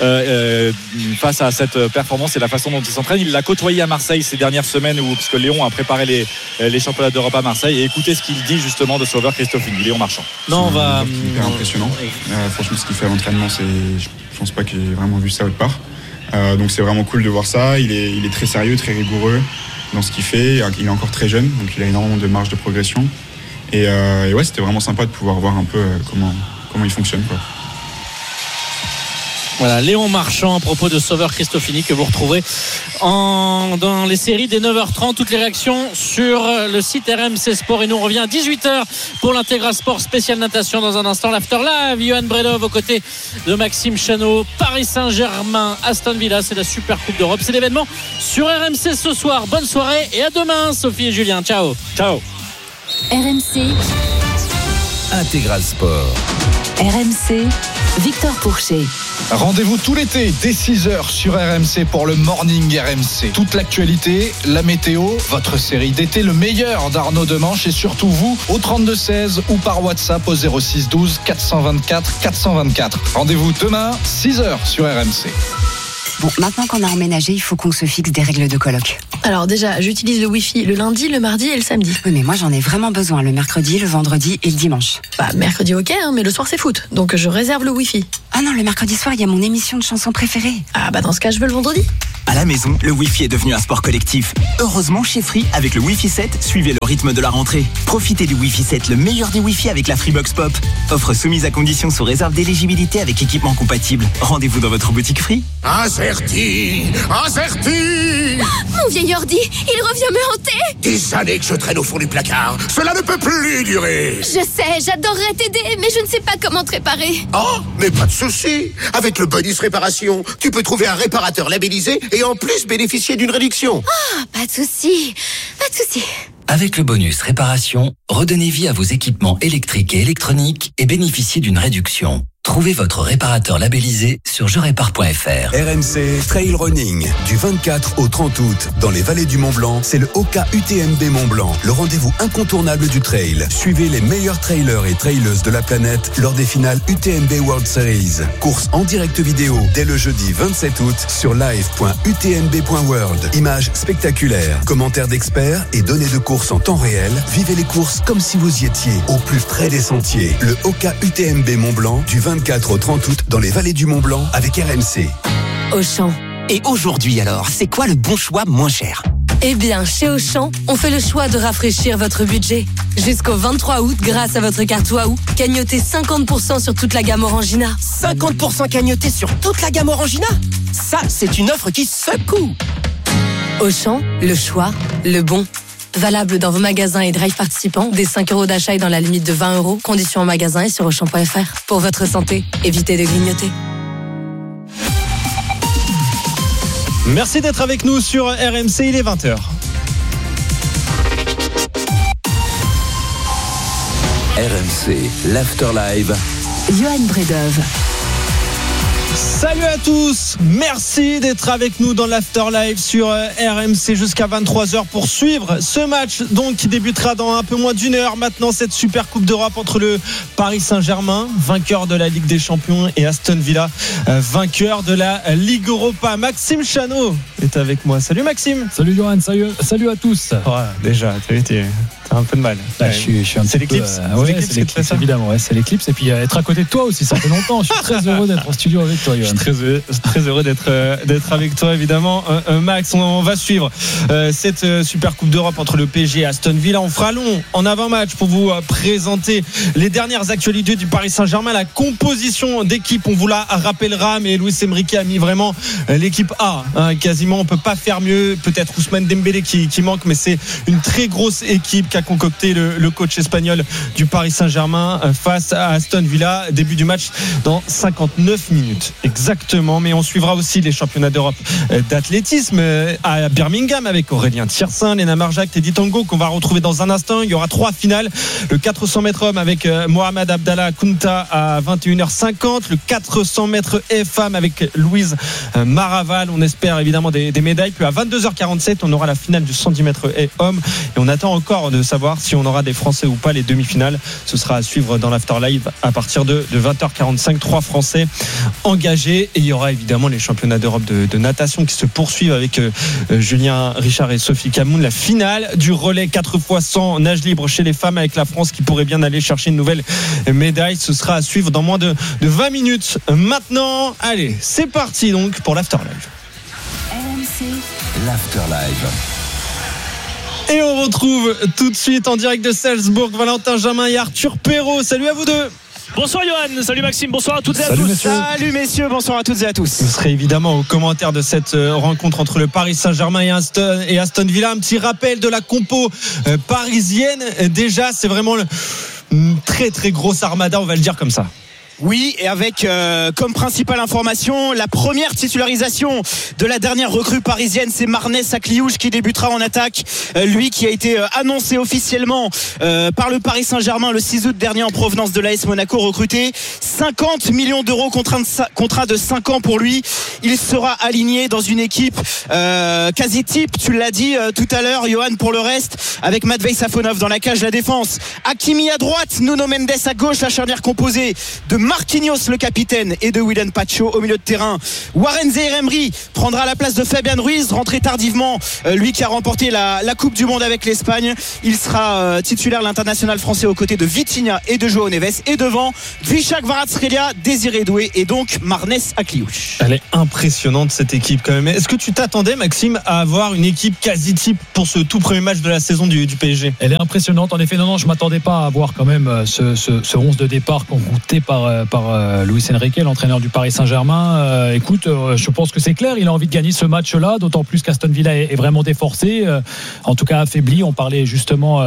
Face à cette performance et la façon dont il s'entraîne, il l'a côtoyé à Marseille ces dernières semaines puisque Léon a préparé les championnats d'Europe à Marseille, et écoutez ce qu'il dit justement de Sauveur Cristofini, Léon Marchand. Hyper impressionnant. Franchement, ce qu'il fait à l'entraînement, je pense pas que j'ai vraiment vu ça autre part. Donc c'est vraiment cool de voir ça. Il est très sérieux, très rigoureux dans ce qu'il fait. Il est encore très jeune, donc il a énormément de marge de progression. Et ouais, c'était vraiment sympa de pouvoir voir un peu comment il fonctionne, quoi. Voilà, Léon Marchand à propos de Sauveur Cristofini que vous retrouverez dans les séries des 9h30. Toutes les réactions sur le site RMC Sport. Et nous on revient à 18h pour l'intégral sport spécial natation. Dans un instant, l'after live, Johan Bredov aux côtés de Maxime Chanot. Paris Saint-Germain, Aston Villa, c'est la Super Coupe d'Europe. C'est l'événement sur RMC ce soir. Bonne soirée et à demain, Sophie et Julien. Ciao. Ciao. RMC Intégral Sport. RMC Victor Pourchet. Rendez-vous tout l'été dès 6h sur RMC pour le Morning RMC. Toute l'actualité, la météo, votre série d'été, le meilleur d'Arnaud Demanche et surtout vous au 32-16 ou par WhatsApp au 06 12 424 424. Rendez-vous demain 6h sur RMC. Bon, maintenant qu'on a emménagé, il faut qu'on se fixe des règles de coloc. Alors déjà, j'utilise le Wi-Fi le lundi, le mardi et le samedi. Oui, mais moi j'en ai vraiment besoin le mercredi, le vendredi et le dimanche. Bah, mercredi ok, mais le soir c'est foot, donc je réserve le Wi-Fi. Ah non, le mercredi soir, il y a mon émission de chansons préférée. Ah bah dans ce cas, je veux le vendredi. À la maison, le Wi-Fi est devenu un sport collectif. Heureusement, chez Free, avec le Wi-Fi 7, suivez le rythme de la rentrée. Profitez du Wi-Fi 7, le meilleur des Wi-Fi avec la Freebox Pop. Offre soumise à condition sous réserve d'éligibilité avec équipement compatible. Rendez-vous dans votre boutique Free. Acerti. Mon vieil ordi, il revient me hanter. Des années que je traîne au fond du placard. Cela ne peut plus durer. Je sais, j'adorerais t'aider, mais je ne sais pas comment te réparer. Oh, mais pas de souci. Avec le bonus réparation, tu peux trouver un réparateur labellisé et en plus bénéficier d'une réduction. Ah, pas de souci. Avec le bonus réparation, redonnez vie à vos équipements électriques et électroniques et bénéficiez d'une réduction. Trouvez votre réparateur labellisé sur jerépare.fr. RMC Trail Running du 24 au 30 août dans les vallées du Mont-Blanc, c'est le Oka UTMB Mont-Blanc, le rendez-vous incontournable du trail. Suivez les meilleurs trailers et traileuses de la planète lors des finales UTMB World Series. Course en direct vidéo dès le jeudi 27 août sur live.utmb.world. Images spectaculaires, commentaires d'experts et données de course en temps réel. Vivez les courses comme si vous y étiez, au plus près des sentiers. Le Oka UTMB Mont-Blanc du 24 au 30 août dans les vallées du Mont-Blanc avec RMC. Auchan. Et aujourd'hui alors, c'est quoi le bon choix moins cher ? Eh bien, chez Auchan, on fait le choix de rafraîchir votre budget. Jusqu'au 23 août, grâce à votre carte Waouh, cagnotez 50% sur toute la gamme Orangina. 50% cagnoté sur toute la gamme Orangina ? Ça, c'est une offre qui secoue. Auchan, le choix, le bon. Valable dans vos magasins et drive participants, des 5 € d'achat et dans la limite de 20 €. Conditions en magasin et sur Auchan.fr. Pour votre santé, évitez de grignoter. Merci d'être avec nous sur RMC, il est 20h. RMC, l'After Live. Johan Bredov. Salut à tous, merci d'être avec nous dans l'Afterlife sur RMC jusqu'à 23h pour suivre ce match donc qui débutera dans un peu moins d'une heure maintenant, cette super Coupe d'Europe entre le Paris Saint-Germain, vainqueur de la Ligue des Champions, et Aston Villa, vainqueur de la Ligue Europa. Maxime Chanot est avec moi. Salut Maxime. Salut Johan, salut à tous. Ouais, déjà, t'as un peu de mal. Là, je suis un c'est petit l'éclipse. peu, ouais, c'est l'éclipse, évidemment. Ouais, c'est l'éclipse. Et puis être à côté de toi aussi, ça fait longtemps. Je suis très heureux d'être en studio avec toi, Johan. Je suis très heureux d'être avec toi, évidemment. Max, on va suivre cette super Coupe d'Europe entre le PSG et Aston Villa. On fera long en avant-match pour vous présenter les dernières actualités du Paris Saint-Germain, la composition d'équipe. On vous la rappellera, mais Luis Enrique a mis vraiment l'équipe A. Quasiment, on peut pas faire mieux. Peut-être Ousmane Dembélé qui manque, mais c'est une très grosse équipe qu'a concocté le coach espagnol du Paris Saint-Germain face à Aston Villa. Début du match dans 59 minutes exactement. Mais on suivra aussi les championnats d'Europe d'athlétisme à Birmingham avec Aurélien Tiersin, Léna Marjac, Teddy Tango qu'on va retrouver dans un instant. Il y aura 3 finales. Le 400 mètres hommes avec Mohamed Abdallah Kounta à 21h50. Le 400 mètres femmes avec Louise Maraval. On espère évidemment des médailles. Puis à 22h47, on aura la finale du 110 mètres hommes. Et on attend encore de savoir si on aura des Français ou pas. Les demi-finales, ce sera à suivre dans l'After Live à partir de 20h45. 3 Français engagés. Et il y aura évidemment les championnats d'Europe de natation qui se poursuivent avec Julien Richard et Sophie Camoun. La finale du relais 4x100 nage libre chez les femmes avec la France qui pourrait bien aller chercher une nouvelle médaille. Ce sera à suivre dans moins de 20 minutes. Maintenant, allez, c'est parti donc pour l'After Live. RMC. L'After Live. Et on retrouve tout de suite en direct de Salzbourg Valentin Jamin et Arthur Perrault. Salut à vous deux. Bonsoir Johan, salut Maxime, bonsoir à toutes et à Salut tous. messieurs. Salut messieurs, bonsoir à toutes et à tous. Vous serez évidemment au commentaire de cette rencontre entre le Paris Saint-Germain et Aston Villa. Un petit rappel de la compo parisienne. Déjà, c'est vraiment une très très grosse armada, on va le dire comme ça. Oui, et avec comme principale information la première titularisation de la dernière recrue parisienne, c'est Marnès Akliouche qui débutera en attaque. Lui qui a été annoncé officiellement par le Paris Saint-Germain le 6 août dernier en provenance de l'AS Monaco, recruté 50 millions d'euros, contrat de 5 ans pour lui. Il sera aligné dans une équipe quasi type, tu l'as dit tout à l'heure Johan, pour le reste, avec Matvei Safonov dans la cage, la défense, Hakimi à droite, Nuno Mendes à gauche, la charnière composée de Marquinhos le capitaine et de Willian Pacho au milieu de terrain. Warren Zaïre-Emery prendra la place de Fabian Ruiz, rentré tardivement, lui qui a remporté la Coupe du Monde avec l'Espagne. Il sera titulaire, l'international français, aux côtés de Vitinha et de João Neves, et devant Dvichak Kvaratskhelia, Désiré Doué et donc Marnès Akliouche. Elle est impressionnante cette équipe quand même. Est-ce que tu t'attendais, Maxime, à avoir une équipe quasi type pour ce tout premier match de la saison du PSG? Elle est impressionnante en effet. Non, je m'attendais pas à avoir quand même ce 11 de départ concocté par Luis Enrique, l'entraîneur du Paris Saint-Germain. Écoute, je pense que c'est clair, il a envie de gagner ce match-là, d'autant plus qu'Aston Villa est vraiment déforcé, en tout cas affaibli. On parlait justement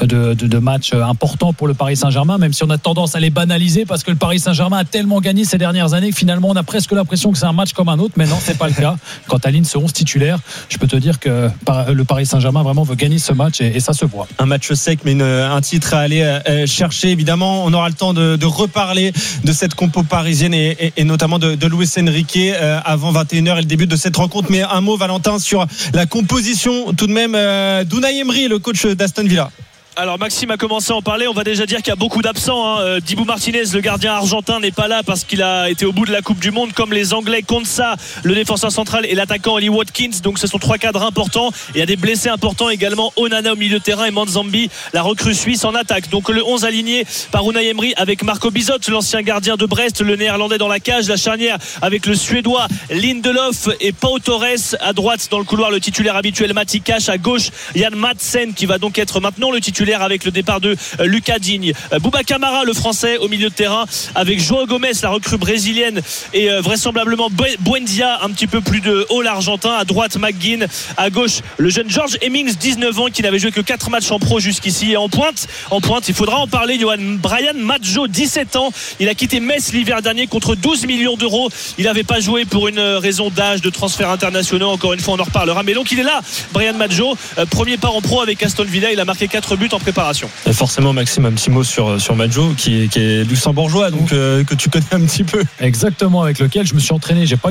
de matchs importants pour le Paris Saint-Germain, même si on a tendance à les banaliser parce que le Paris Saint-Germain a tellement gagné ces dernières années que finalement on a presque l'impression que c'est un match comme un autre, mais non, c'est pas le cas. Quand tu alignes ce 11 titulaire, je peux te dire que le Paris Saint-Germain vraiment veut gagner ce match et ça se voit. Un match sec, mais un titre à aller chercher. Évidemment, on aura le temps de reparler de cette compo parisienne et notamment de Luis Enrique avant 21h et le début de cette rencontre. Mais un mot, Valentin, sur la composition tout de même d'Unai Emery, le coach d'Aston Villa. Alors Maxime a commencé à en parler. On va déjà dire qu'il y a beaucoup d'absents. Dibu Martinez, le gardien argentin, n'est pas là parce qu'il a été au bout de la Coupe du Monde, comme les Anglais, Konsa, le défenseur central, et l'attaquant Oli Watkins. Donc ce sont 3 cadres importants. Il y a des blessés importants également. Onana au milieu de terrain et Manzambi, la recrue suisse, en attaque. Donc le 11 aligné par Unai Emery avec Marco Bizot, l'ancien gardien de Brest, le néerlandais dans la cage, la charnière avec le suédois Lindelof et Pau Torres. À droite dans le couloir, le titulaire habituel Mati Cash. À gauche, Yann Madsen qui va donc être maintenant le titulaire avec le départ de Lucas Digne. Bouba Camara, le français, au milieu de terrain avec João Gomes, la recrue brésilienne, et vraisemblablement Buendia, un petit peu plus de haut, l'argentin. À droite, McGinn. À gauche, le jeune George Hemmings, 19 ans, qui n'avait joué que 4 matchs en pro jusqu'ici. Et en pointe, il faudra en parler, Johan. Brian Maggio, 17 ans. Il a quitté Metz l'hiver dernier contre 12 millions d'euros. Il n'avait pas joué pour une raison d'âge, de transferts internationaux. Encore une fois, on en reparlera. Mais donc, il est là, Brian Maggio. Premier pas en pro avec Aston Villa. Il a marqué 4 buts en préparation. Et forcément, Maxime, un petit mot sur Maggio qui est luxembourgeois, donc que tu connais un petit peu. Exactement, avec lequel je me suis entraîné. J'ai pas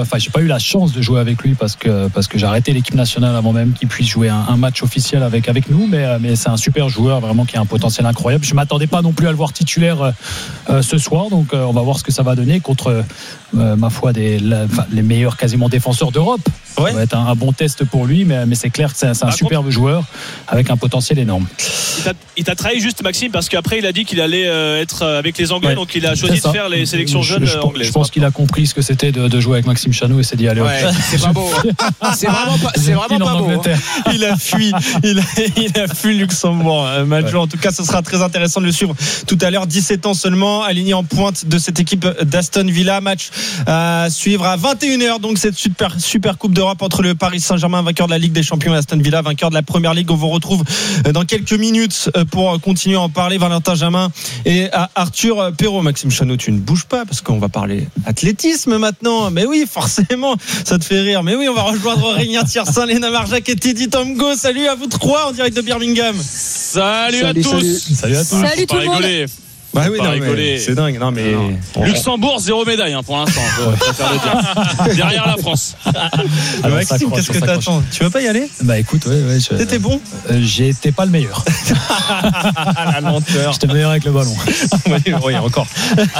eu la chance de jouer avec lui parce que j'ai arrêté l'équipe nationale avant même qu'il puisse jouer un match officiel avec nous, mais c'est un super joueur vraiment qui a un potentiel incroyable. Je m'attendais pas non plus à le voir titulaire ce soir, donc on va voir ce que ça va donner contre ma foi les meilleurs quasiment défenseurs d'Europe. Ouais. Ça va être un bon test pour lui, mais c'est clair que c'est un superbe joueur avec un potentiel énorme. Il t'a trahi juste, Maxime, parce qu'après il a dit qu'il allait être avec les Anglais, donc il a choisi de faire les sélections jeunes anglaises. Je pense qu'il a compris ce que c'était de jouer avec Maxime Chanou et s'est dit allez, c'est pas beau. C'est vraiment pas beau. Il a fui Luxembourg, Maggio. En tout cas, ce sera très intéressant de le suivre tout à l'heure. 17 ans seulement, aligné en pointe de cette équipe d'Aston Villa. Match à suivre à 21h, donc cette super Coupe d'Europe entre le Paris Saint-Germain, vainqueur de la Ligue des Champions, et Aston Villa, vainqueur de la Première Ligue. On vous retrouve dans quelques minutes pour continuer à en parler. Valentin Jamin et Arthur Perrault. Maxime Chanou, tu ne bouges pas parce qu'on va parler athlétisme maintenant. Mais oui, forcément, ça te fait rire. Mais oui, on va rejoindre Aurélien Thiersin, Léna Marjac et Teddy Tomgo. Salut à vous trois en direct de Birmingham. Salut à tous. Salut à tous. Salut tout le monde. Bah oui, non, mais c'est dingue. Non, mais Luxembourg, 0 médaille pour l'instant. Derrière la France. Maxime, qu'est-ce que t'attends? Tu veux pas y aller? Bah écoute, ouais. T'étais bon? J'étais pas le meilleur. La lenteur. J'étais meilleur avec le ballon. Oui, encore.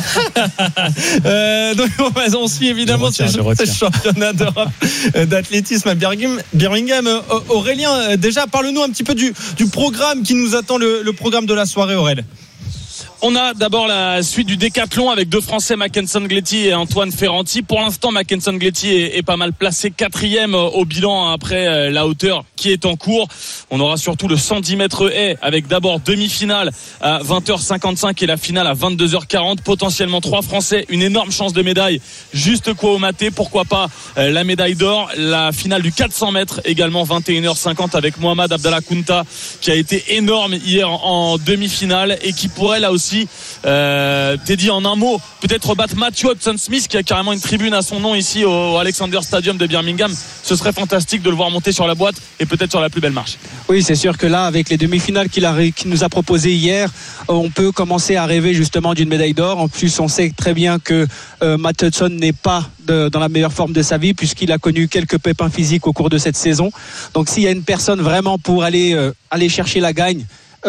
Donc on suit évidemment ce championnat d'Europe d'athlétisme à Birmingham. Aurélien, déjà parle-nous un petit peu du programme qui nous attend, le programme de la soirée, Aurélien. On a d'abord la suite du décathlon avec 2 Français, Mackenson Gletti et Antoine Ferranti. Pour l'instant, Mackenson Gletti est pas mal placé 4e au bilan après la hauteur qui est en cours. On aura surtout le 110 mètres haies avec d'abord demi-finale à 20h55 et la finale à 22h40. Potentiellement 3 Français, une énorme chance de médaille. Juste quoi au maté, pourquoi pas la médaille d'or. La finale du 400 mètres également 21h50 avec Mohamed Abdallah Kounta qui a été énorme hier en demi-finale et qui pourrait là aussi aussi. Teddy, en un mot, peut-être battre Matthew Hudson-Smith qui a carrément une tribune à son nom ici au Alexander Stadium de Birmingham. Ce serait fantastique de le voir monter sur la boîte et peut-être sur la plus belle marche. Oui, c'est sûr que là, avec les demi-finales qu'il nous a proposées hier, on peut commencer à rêver justement d'une médaille d'or. En plus, on sait très bien que Matt Hudson n'est pas dans la meilleure forme de sa vie puisqu'il a connu quelques pépins physiques au cours de cette saison. Donc s'il y a une personne vraiment pour aller chercher la gagne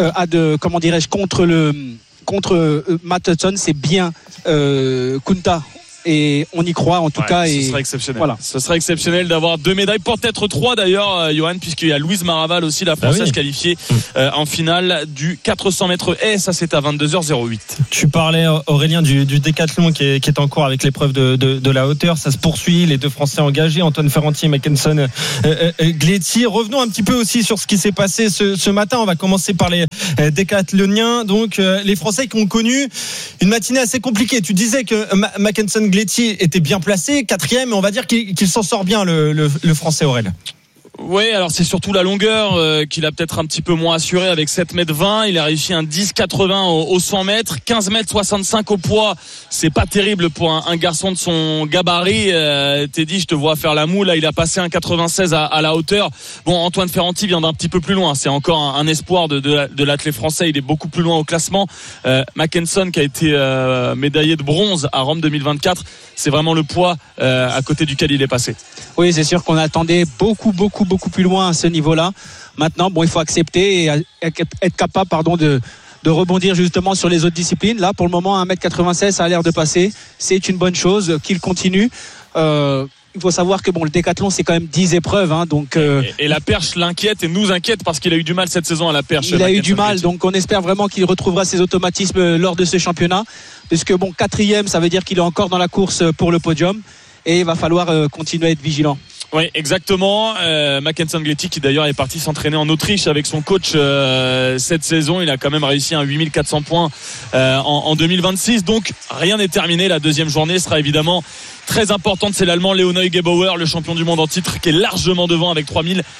contre Matt Hudson, c'est bien Kunta. Et on y croit en tout cas. Ce serait exceptionnel. Voilà. Ce serait exceptionnel d'avoir 2 médailles, peut-être 3 d'ailleurs, Johan, puisqu'il y a Louise Maraval aussi, la Française qualifiée en finale du 400 mètres haies. Ça, c'est à 22h08. Tu parlais, Aurélien, du décathlon qui est en cours avec l'épreuve de la hauteur. Ça se poursuit. Les 2 Français engagés, Antoine Ferranti et Mackenson Gletti. Revenons un petit peu aussi sur ce qui s'est passé ce matin. On va commencer par les décathloniens. Donc, les Français qui ont connu une matinée assez compliquée. Tu disais que Mackenson Gletti était bien placé, 4e, mais on va dire qu'il s'en sort bien, le Français Aurel. Oui, alors c'est surtout la longueur qu'il a peut-être un petit peu moins assuré avec 7m20. Il a réussi un 10,80 au 100 mètres, 15m65 au poids. C'est pas terrible pour un garçon de son gabarit. Teddy, je te vois faire la moue. Là, il a passé un 96 à la hauteur. Bon, Antoine Ferranti vient d'un petit peu plus loin. C'est encore un espoir de l'athlète français. Il est beaucoup plus loin au classement. Mackenson, qui a été médaillé de bronze à Rome 2024, c'est vraiment le poids à côté duquel il est passé. Oui, c'est sûr qu'on attendait beaucoup plus loin à ce niveau-là. Maintenant, il faut accepter et être capable, de rebondir justement sur les autres disciplines. Là, pour le moment, 1m96, ça a l'air de passer. C'est une bonne chose qu'il continue. Il faut savoir que le décathlon, c'est quand même 10 épreuves. Et la perche l'inquiète et nous inquiète parce qu'il a eu du mal cette saison à la perche. Il a eu du mal, donc on espère vraiment qu'il retrouvera ses automatismes lors de ce championnat. Puisque 4e, ça veut dire qu'il est encore dans la course pour le podium. Et il va falloir continuer à être vigilant. Oui, exactement. Mackenson Gletti, qui d'ailleurs est parti s'entraîner en Autriche avec son coach cette saison. Il a quand même réussi un 8400 points en 2026. Donc rien n'est terminé. La deuxième journée sera évidemment très importante. C'est l'Allemand Leonid Gebauer, le champion du monde en titre, qui est largement devant avec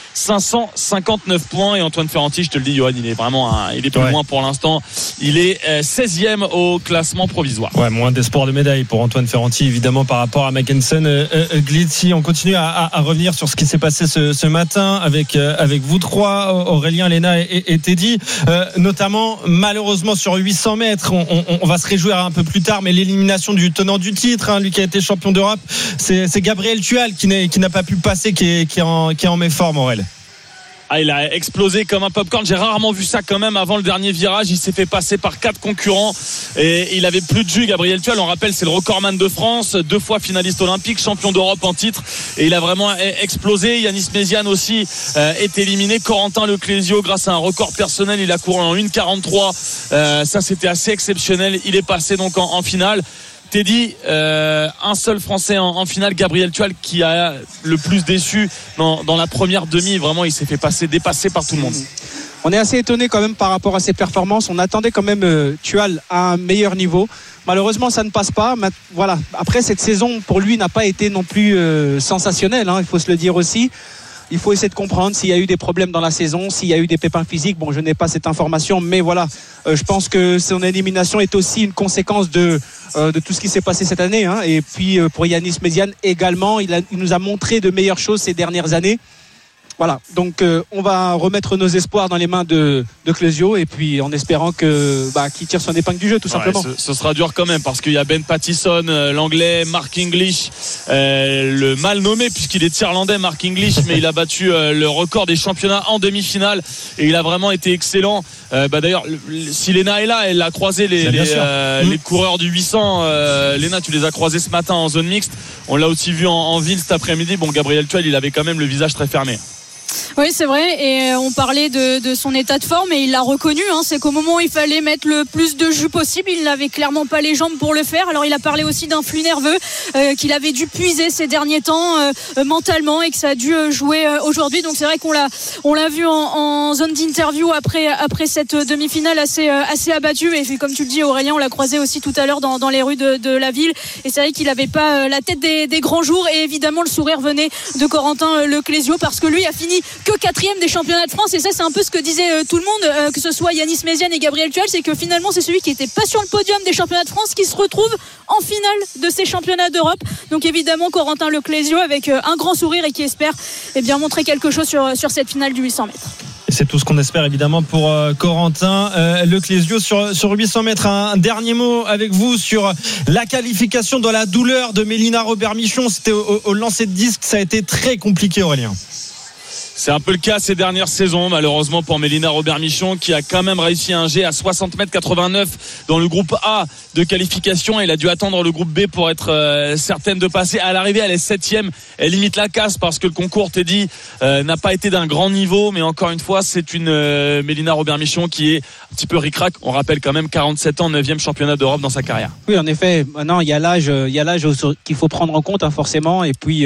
3559 points. Et Antoine Ferranti, je te le dis, Johan, il est plus loin pour l'instant. Il est 16e au classement provisoire. Ouais, moins d'espoir de médaille pour Antoine Ferranti, évidemment, par rapport à Mackenson Gletti. On continue à revenir sur ce qui s'est passé ce matin avec vous trois, Aurélien, Léna et Teddy. Notamment, malheureusement, sur 800 mètres, on va se réjouir un peu plus tard, mais l'élimination du tenant du titre, lui qui a été champion d'Europe, c'est Gabriel Tual qui n'a pas pu passer, qui est en méforme, Aurel. Il a explosé comme un popcorn. J'ai rarement vu ça quand même avant le dernier virage. Il s'est fait passer par 4 concurrents et il avait plus de jus. Gabriel Tual, on rappelle, c'est le recordman de France, 2 fois finaliste olympique, champion d'Europe en titre, et il a vraiment explosé. Yanis Méziane aussi est éliminé. Corentin Leclésio, grâce à un record personnel, il a couru en 1,43. Ça, c'était assez exceptionnel. Il est passé donc en finale. Teddy, un seul Français en finale, Gabriel Tual, qui a le plus déçu dans la première demi. Vraiment, il s'est fait dépasser par tout le monde. On est assez étonné quand même par rapport à ses performances. On attendait quand même Tual à un meilleur niveau. Malheureusement, ça ne passe pas. Voilà. Après, cette saison, pour lui, n'a pas été non plus sensationnelle, il faut se le dire aussi. Il faut essayer de comprendre s'il y a eu des problèmes dans la saison, s'il y a eu des pépins physiques. Bon, je n'ai pas cette information, mais voilà. Je pense que son élimination est aussi une conséquence de tout ce qui s'est passé cette année. Et puis, pour Yanis Méziane également, il nous a montré de meilleures choses ces dernières années. Voilà, donc on va remettre nos espoirs dans les mains de Clésio et puis en espérant qu'il tire son épingle du jeu tout simplement. Ce sera dur quand même parce qu'il y a Ben Pattison, l'anglais, Mark English, le mal nommé puisqu'il est irlandais, Mark English, mais il a battu le record des championnats en demi-finale et il a vraiment été excellent. D'ailleurs, si Léna est là, elle a croisé les coureurs du 800. Léna, tu les as croisés ce matin en zone mixte. On l'a aussi vu en ville cet après-midi. Bon, Gabriel Tual, il avait quand même le visage très fermé. Oui, c'est vrai, et on parlait de son état de forme et il l'a reconnu, c'est qu'au moment où il fallait mettre le plus de jus possible, il n'avait clairement pas les jambes pour le faire. Alors il a parlé aussi d'un flux nerveux qu'il avait dû puiser ces derniers temps mentalement et que ça a dû jouer aujourd'hui. Donc c'est vrai qu'on l'a vu en zone d'interview après cette demi-finale assez abattu, et comme tu le dis, Aurélien, on l'a croisé aussi tout à l'heure dans les rues de la ville, et c'est vrai qu'il n'avait pas la tête des grands jours, et évidemment le sourire venait de Corentin Leclésio parce que lui a fini fini que 4e des championnats de France. Et ça, c'est un peu ce que disait tout le monde, que ce soit Yanis Méziane et Gabriel Tual, c'est que finalement, c'est celui qui n'était pas sur le podium des championnats de France qui se retrouve en finale de ces championnats d'Europe. Donc évidemment, Corentin Leclésio avec un grand sourire et qui espère montrer quelque chose sur cette finale du 800 mètres. Et c'est tout ce qu'on espère évidemment pour Corentin Leclésio sur 800 mètres. Un dernier mot avec vous sur la qualification dans la douleur de Mélina Robert-Michon. C'était au lancer de disque, ça a été très compliqué, Aurélien. C'est un peu le cas ces dernières saisons, malheureusement pour Mélina Robert-Michon, qui a quand même réussi un jet à 60 mètres 89 dans le groupe A de qualification. Elle a dû attendre le groupe B pour être certaine de passer. À l'arrivée, elle est 7e. Elle limite la casse parce que le concours, Teddy, n'a pas été d'un grand niveau. Mais encore une fois, c'est une Mélina Robert-Michon qui est un petit peu ric-rac. On rappelle quand même 47 ans, 9e championnat d'Europe dans sa carrière. Oui, en effet. Maintenant, il y a l'âge qu'il faut prendre en compte, forcément. Et puis...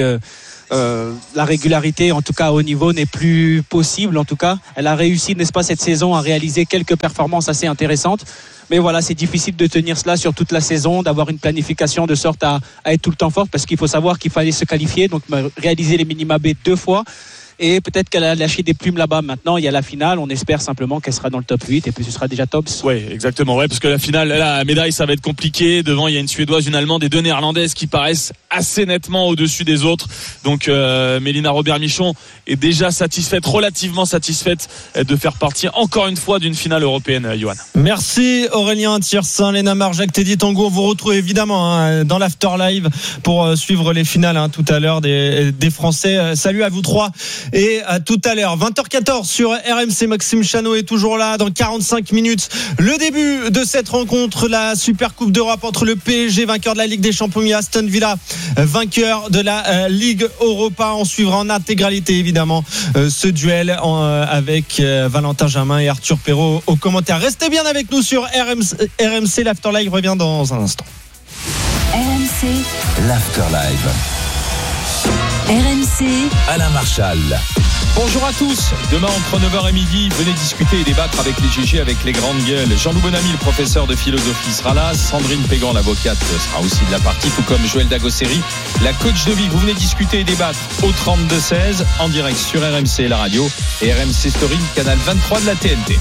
la régularité, en tout cas au niveau, n'est plus possible. En tout cas, elle a réussi, n'est-ce pas, cette saison à réaliser quelques performances assez intéressantes. Mais voilà, c'est difficile de tenir cela sur toute la saison, d'avoir une planification de sorte à être tout le temps forte, parce qu'il faut savoir qu'il fallait se qualifier, donc réaliser les minima B 2 fois. Et peut-être qu'elle a lâché des plumes là-bas. Maintenant, il y a la finale. On espère simplement qu'elle sera dans le top 8 et puis ce sera déjà top. Oui, exactement. Ouais, parce que la finale, la médaille, ça va être compliqué. Devant, il y a une Suédoise, une Allemande et 2 Néerlandaises qui paraissent assez nettement au-dessus des autres. Donc, Mélina Robert-Michon est déjà relativement satisfaite de faire partie encore une fois d'une finale européenne, Johan. Merci Aurélien Thiersin, Léna Marjac, Teddy Tangour. Vous retrouvez évidemment dans l'After Live pour suivre les finales tout à l'heure des Français. Salut à vous trois. Et à tout à l'heure, 20h14 sur RMC. Maxime Chano est toujours là. Dans 45 minutes, le début de cette rencontre, la Super Coupe d'Europe entre le PSG, vainqueur de la Ligue des Champions, et Aston Villa, vainqueur de la Ligue Europa. On suivra en intégralité évidemment ce duel avec Valentin Jamin et Arthur Perrault aux commentaires. Restez bien avec nous sur RMC. L'After Live revient dans un instant. RMC, l'After Live. RMC, Alain Marchal. Bonjour à tous. Demain entre 9h et midi, venez discuter et débattre avec les GG, avec les grandes gueules. Jean-Loup Bonamy, le professeur de philosophie, sera là. Sandrine Pégan, l'avocate, sera aussi de la partie, tout comme Joël Dagosseri, la coach de vie. Vous venez discuter et débattre au 32-16 en direct sur RMC la radio et RMC Story, canal 23 de la TNT.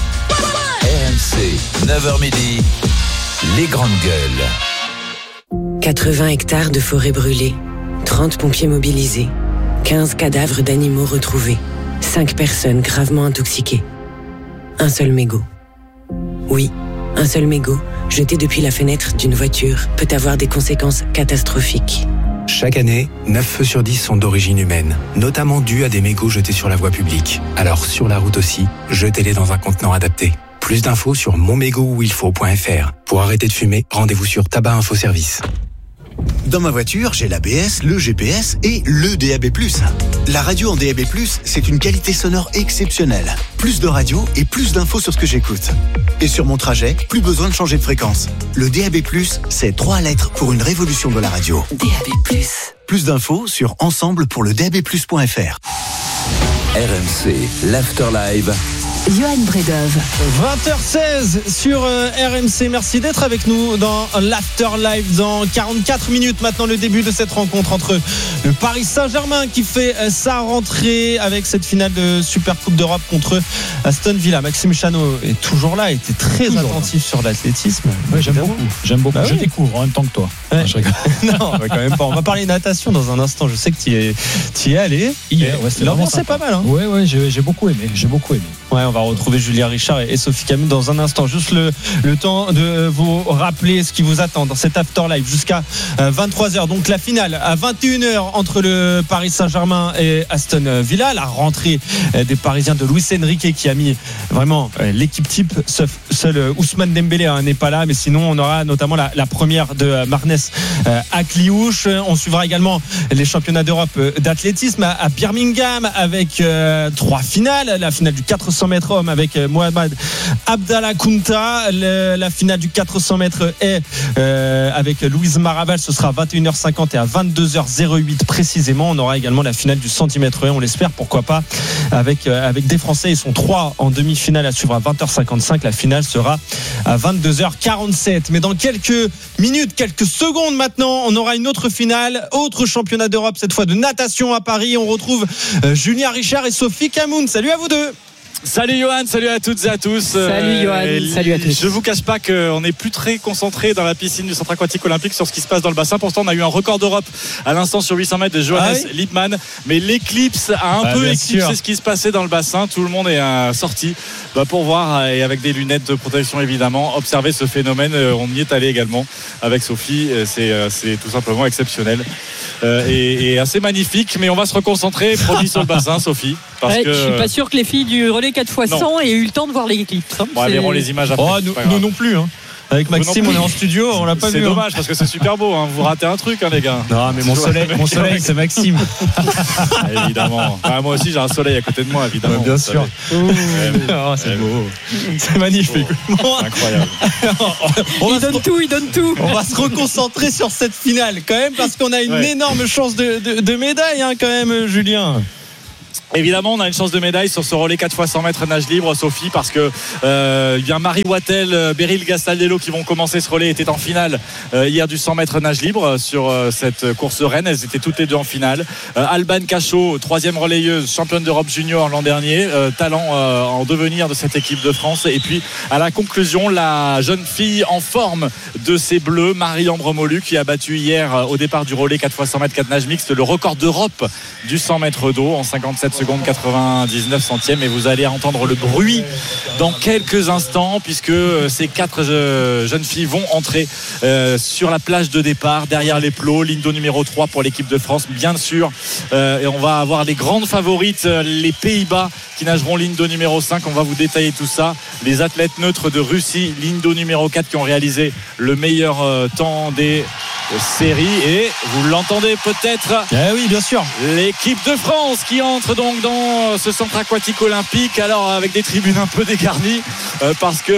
RMC, 9h midi, les grandes gueules. 80 hectares de forêt brûlée, 30 pompiers mobilisés, 15 cadavres d'animaux retrouvés, 5 personnes gravement intoxiquées. Un seul mégot. Oui, un seul mégot, jeté depuis la fenêtre d'une voiture, peut avoir des conséquences catastrophiques. Chaque année, 9 feux sur 10 sont d'origine humaine, notamment dus à des mégots jetés sur la voie publique. Alors sur la route aussi, jetez-les dans un contenant adapté. Plus d'infos sur monmégotuilfaut.fr. Pour arrêter de fumer, rendez-vous sur Tabac Info Service. Dans ma voiture, j'ai l'ABS, le GPS et le DAB+. La radio en DAB+, c'est une qualité sonore exceptionnelle. Plus de radio et plus d'infos sur ce que j'écoute. Et sur mon trajet, plus besoin de changer de fréquence. Le DAB+, c'est 3 lettres pour une révolution de la radio. DAB+. Plus d'infos sur ensemble-pour-le-DAB+.fr. RMC, l'After Live. Johan Bredov. 20h16 sur RMC. Merci d'être avec nous dans l'After Live. Dans 44 minutes maintenant, le début de cette rencontre entre le Paris Saint-Germain qui fait sa rentrée avec cette finale de Super Coupe d'Europe contre Aston Villa. Maxime Chano est toujours là, était très attentif sur l'athlétisme. Oui, j'aime beaucoup. Bah je découvre en même temps que toi. Ouais. Non, je rigole. Non, quand même pas. On va parler natation dans un instant. Je sais que tu y es allé. Hier, ouais, c'est pas mal. Ouais, j'ai beaucoup aimé. Ouais, on va retrouver Julien Richard et Sophie Camus dans un instant. Juste le temps de vous rappeler ce qui vous attend dans cet After Live jusqu'à 23h. Donc la finale à 21h entre le Paris Saint-Germain et Aston Villa. La rentrée des Parisiens de Luis Enrique qui a mis vraiment l'équipe type. Seul Ousmane Dembélé n'est pas là. Mais sinon, on aura notamment la première de Marnès à Cliouche. On suivra également les championnats d'Europe d'athlétisme à Birmingham avec 3 finales. La finale du 400 400 mètres hommes avec Mohamed Abdallah Kounta. La finale du 400 mètres est avec Louise Maraval. Ce sera à 21h50 et à 22h08 précisément. On aura également la finale du 110 mètres. On l'espère, pourquoi pas, avec des Français. Ils sont 3 en demi-finale à suivre à 20h55. La finale sera à 22h47. Mais dans quelques minutes, quelques secondes maintenant, on aura une autre finale, autre championnat d'Europe, cette fois de natation à Paris. On retrouve Julien Richard et Sophie Camoun. Salut à vous deux. Salut Johan, salut à toutes et à tous. Salut Johan, salut à tous. Je vous cache pas qu'on n'est plus très concentré dans la piscine du centre aquatique olympique sur ce qui se passe dans le bassin. Pourtant on a eu un record d'Europe à l'instant sur 800 mètres de Johannes Lippmann, mais l'éclipse a un peu éclipsé ce qui se passait dans le bassin. Tout le monde est sorti pour voir, et avec des lunettes de protection évidemment, observer ce phénomène. On y est allé également avec Sophie. C'est tout simplement exceptionnel et assez magnifique, mais on va se reconcentrer promis sur le bassin, Sophie, parce que je suis pas sûr que les filles du relais 4x100 aient eu le temps de voir l'éclipse. Bon, verront les images après. Nous non plus. Avec Maxime, on est en studio, on l'a pas vu. C'est dommage parce que c'est super beau. Vous ratez un truc, les gars. Non, mais mon soleil, c'est Maxime. Évidemment. Moi aussi, j'ai un soleil à côté de moi, évidemment. Bien sûr. C'est beau. C'est magnifique. C'est incroyable. Il donne tout. On va se reconcentrer sur cette finale quand même, parce qu'on a une énorme chance de médaille quand même, Julien. Évidemment, on a une chance de médaille sur ce relais 4x100 mètres nage libre, Sophie, parce que Marie Wattel, Beryl Gastaldello qui vont commencer ce relais étaient en finale hier du 100 mètres nage libre sur cette course reine. Elles étaient toutes les deux en finale. Alban Cachot, 3e relayeuse, championne d'Europe junior l'an dernier, talent en devenir de cette équipe de France. Et puis à la conclusion, la jeune fille en forme de ces bleus, Marie-Ambre Molu, qui a battu hier au départ du relais 4x100 mètres 4 nage mixte le record d'Europe du 100 mètres d'eau en 57 secondes 99 centièmes. Et vous allez entendre le bruit dans quelques instants, puisque ces 4 jeunes filles vont entrer sur la plage de départ derrière les plots, ligne d'eau numéro 3 pour l'équipe de France bien sûr, et on va avoir les grandes favorites, les Pays-Bas qui nageront ligne d'eau numéro 5. On va vous détailler tout ça. Les athlètes neutres de Russie, ligne d'eau numéro 4, qui ont réalisé le meilleur temps des séries. Et vous l'entendez peut-être, oui, bien sûr, l'équipe de France qui entre donc dans ce centre aquatique olympique, alors avec des tribunes un peu dégarnies, parce que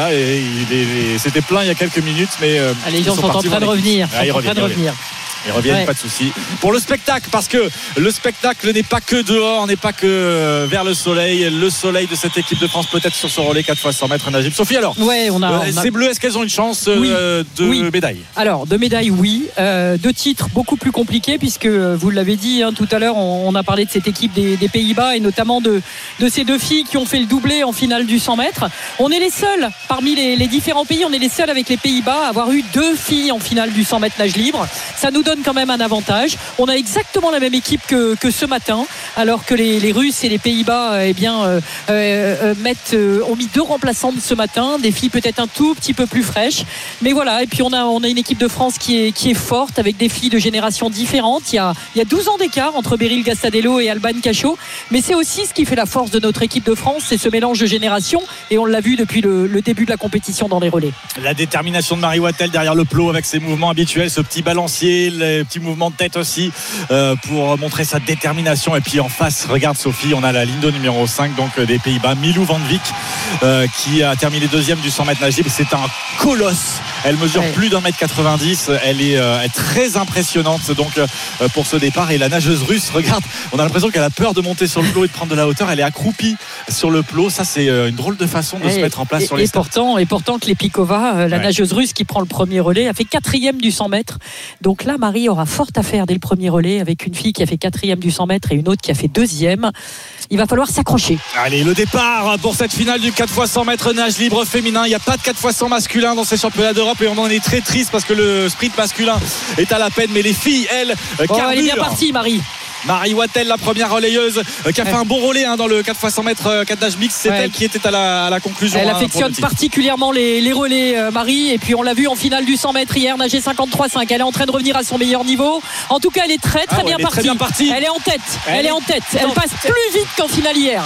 c'était plein il y a quelques minutes, mais les gens sont en train de revenir. Ils reviennent, pas de souci. Pour le spectacle, parce que le spectacle n'est pas que dehors, n'est pas que vers le soleil de cette équipe de France, peut-être sur ce relais 4x100 mètres nage libre. Sophie, alors, ces bleus, est-ce qu'elles ont une chance de médaille? Alors, de médaille, oui. De titres beaucoup plus compliqués, puisque vous l'avez dit tout à l'heure, on a parlé de cette équipe des Pays-Bas et notamment de ces 2 filles qui ont fait le doublé en finale du 100 mètres. On est les seuls, parmi les différents pays, on est les seuls avec les Pays-Bas à avoir eu 2 filles en finale du 100 mètres nage libre. Ça nous donne quand même un avantage. On a exactement la même équipe que ce matin, alors que les Russes et les Pays-Bas ont mis 2 remplaçantes ce matin, des filles peut-être un tout petit peu plus fraîches, mais voilà. Et puis on a une équipe de France qui est forte, avec des filles de générations différentes. Il y a 12 ans d'écart entre Beryl Gastaldello et Alban Cachot, mais c'est aussi ce qui fait la force de notre équipe de France, c'est ce mélange de générations, et on l'a vu depuis le début de la compétition dans les relais. La détermination de Marie Wattel derrière le plot, avec ses mouvements habituels, ce petit balancier, les petits mouvements de tête aussi, pour montrer sa détermination. Et puis en face, regarde Sophie, on a la ligne d'eau numéro 5 donc des Pays-Bas, Milou van Dijk, qui a terminé 2e du 100 mètres nage libre. C'est un colosse, elle mesure plus d'1m90, elle est très impressionnante donc pour ce départ. Et la nageuse russe, regarde, on a l'impression qu'elle a peur de monter sur le plot et de prendre de la hauteur. Elle est accroupie sur le plot, ça c'est une drôle de façon de se mettre en place sur les starts. Et pourtant Klepikova, la nageuse russe qui prend le premier relais, a fait 4e du 100 mètres. Donc là, Marie aura fort à faire dès le premier relais, avec une fille qui a fait 4e du 100 mètres et une autre qui a fait 2e. Il va falloir s'accrocher. Allez, le départ pour cette finale du 4x100 mètres nage libre féminin. Il n'y a pas de 4x100 masculin dans ces championnats d'Europe, et on en est très triste parce que le sprint masculin est à la peine, mais les filles, elles, elle est bien partie, Marie Wattel, la première relayeuse, qui a fait un bon relais dans le 4x100 mètres 4 nage mixte. C'est elle qui était à la conclusion. Elle affectionne particulièrement les relais, Marie, et puis on l'a vu en finale du 100 mètres hier, nager 53,5. Elle est en train de revenir à son meilleur niveau. En tout cas, elle est très bien partie. Elle est en tête. Elle passe plus vite qu'en finale hier.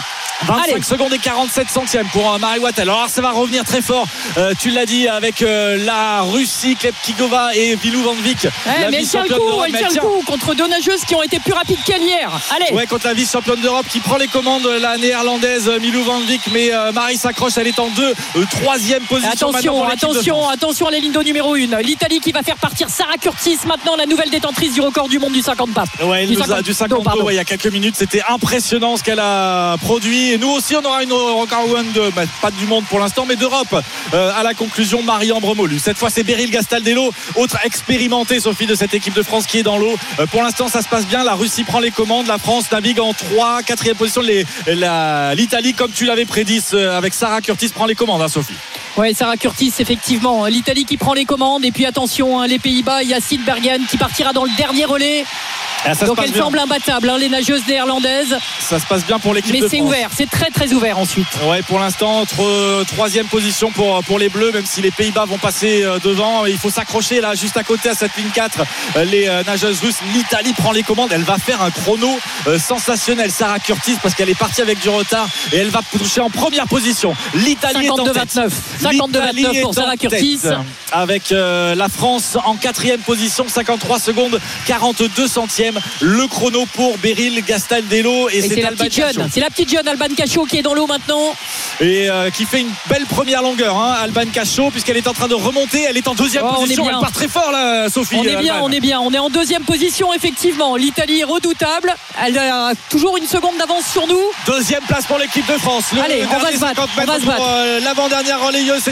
25 secondes et 47 centièmes pour Marie Wattel. Alors ça va revenir très fort, tu l'as dit, avec la Russie, Klepkigova et Vilou Van Vic. Mais elle tient le coup contre deux nageuses qui ont été plus rapides qu'elle hier. Allez. Ouais, contre la vice-championne d'Europe qui prend les commandes, la néerlandaise Milou Van Vic. Mais Marie s'accroche, elle est en troisième position. Attention à la ligne d'eau numéro 1. L'Italie qui va faire partir Sarah Curtis, maintenant la nouvelle détentrice du record du monde du 50 pas. Ouais, du 50 il y a quelques minutes. C'était impressionnant ce qu'elle a produit. Et nous aussi, on aura une record one pas du monde pour l'instant, mais d'Europe. À la conclusion, Marie Ambremolu. Cette fois, c'est Beryl Gastaldello, autre expérimentée, Sophie, de cette équipe de France qui est dans l'eau. Pour l'instant, ça se passe bien. La Russie prend les commandes. La France navigue en 4e position. L'Italie, comme tu l'avais prédit, avec Sarah Curtis, prend les commandes, Sophie. Oui, Sarah Curtis, effectivement. L'Italie qui prend les commandes. Et puis attention, les Pays-Bas, il y a Sid Bergen qui partira dans le dernier relais. Donc elle semble imbattable, les nageuses néerlandaises. Ça se passe bien pour l'équipe de France. Mais c'est ouvert, c'est très très ouvert ensuite. Ouais, pour l'instant, entre 3e position pour les Bleus, même si les Pays-Bas vont passer devant. Il faut s'accrocher là, juste à côté à cette ligne 4. Les nageuses russes, l'Italie prend les commandes. Elle va faire un chrono sensationnel, Sarah Curtis, parce qu'elle est partie avec du retard et elle va toucher en première position. L'Italie est en tête. 52-29 pour Sarah Curtis. Avec la France en 4e position, 53 secondes 42 centièmes. Le chrono pour Beryl Gastaldello et c'est Alban Cachot. C'est la petite jeune Alban Cachot qui est dans l'eau maintenant et qui fait une belle première longueur, Alban Cachot, puisqu'elle est en train de remonter. Elle est en 2e position. Elle part très fort là, Sophie. On est bien. On est en 2e position effectivement. L'Italie est redoutable. Elle a toujours une seconde d'avance sur nous. 2e place pour l'équipe de France. Allez, on va se battre. L'avant-dernière relayeuse, c'est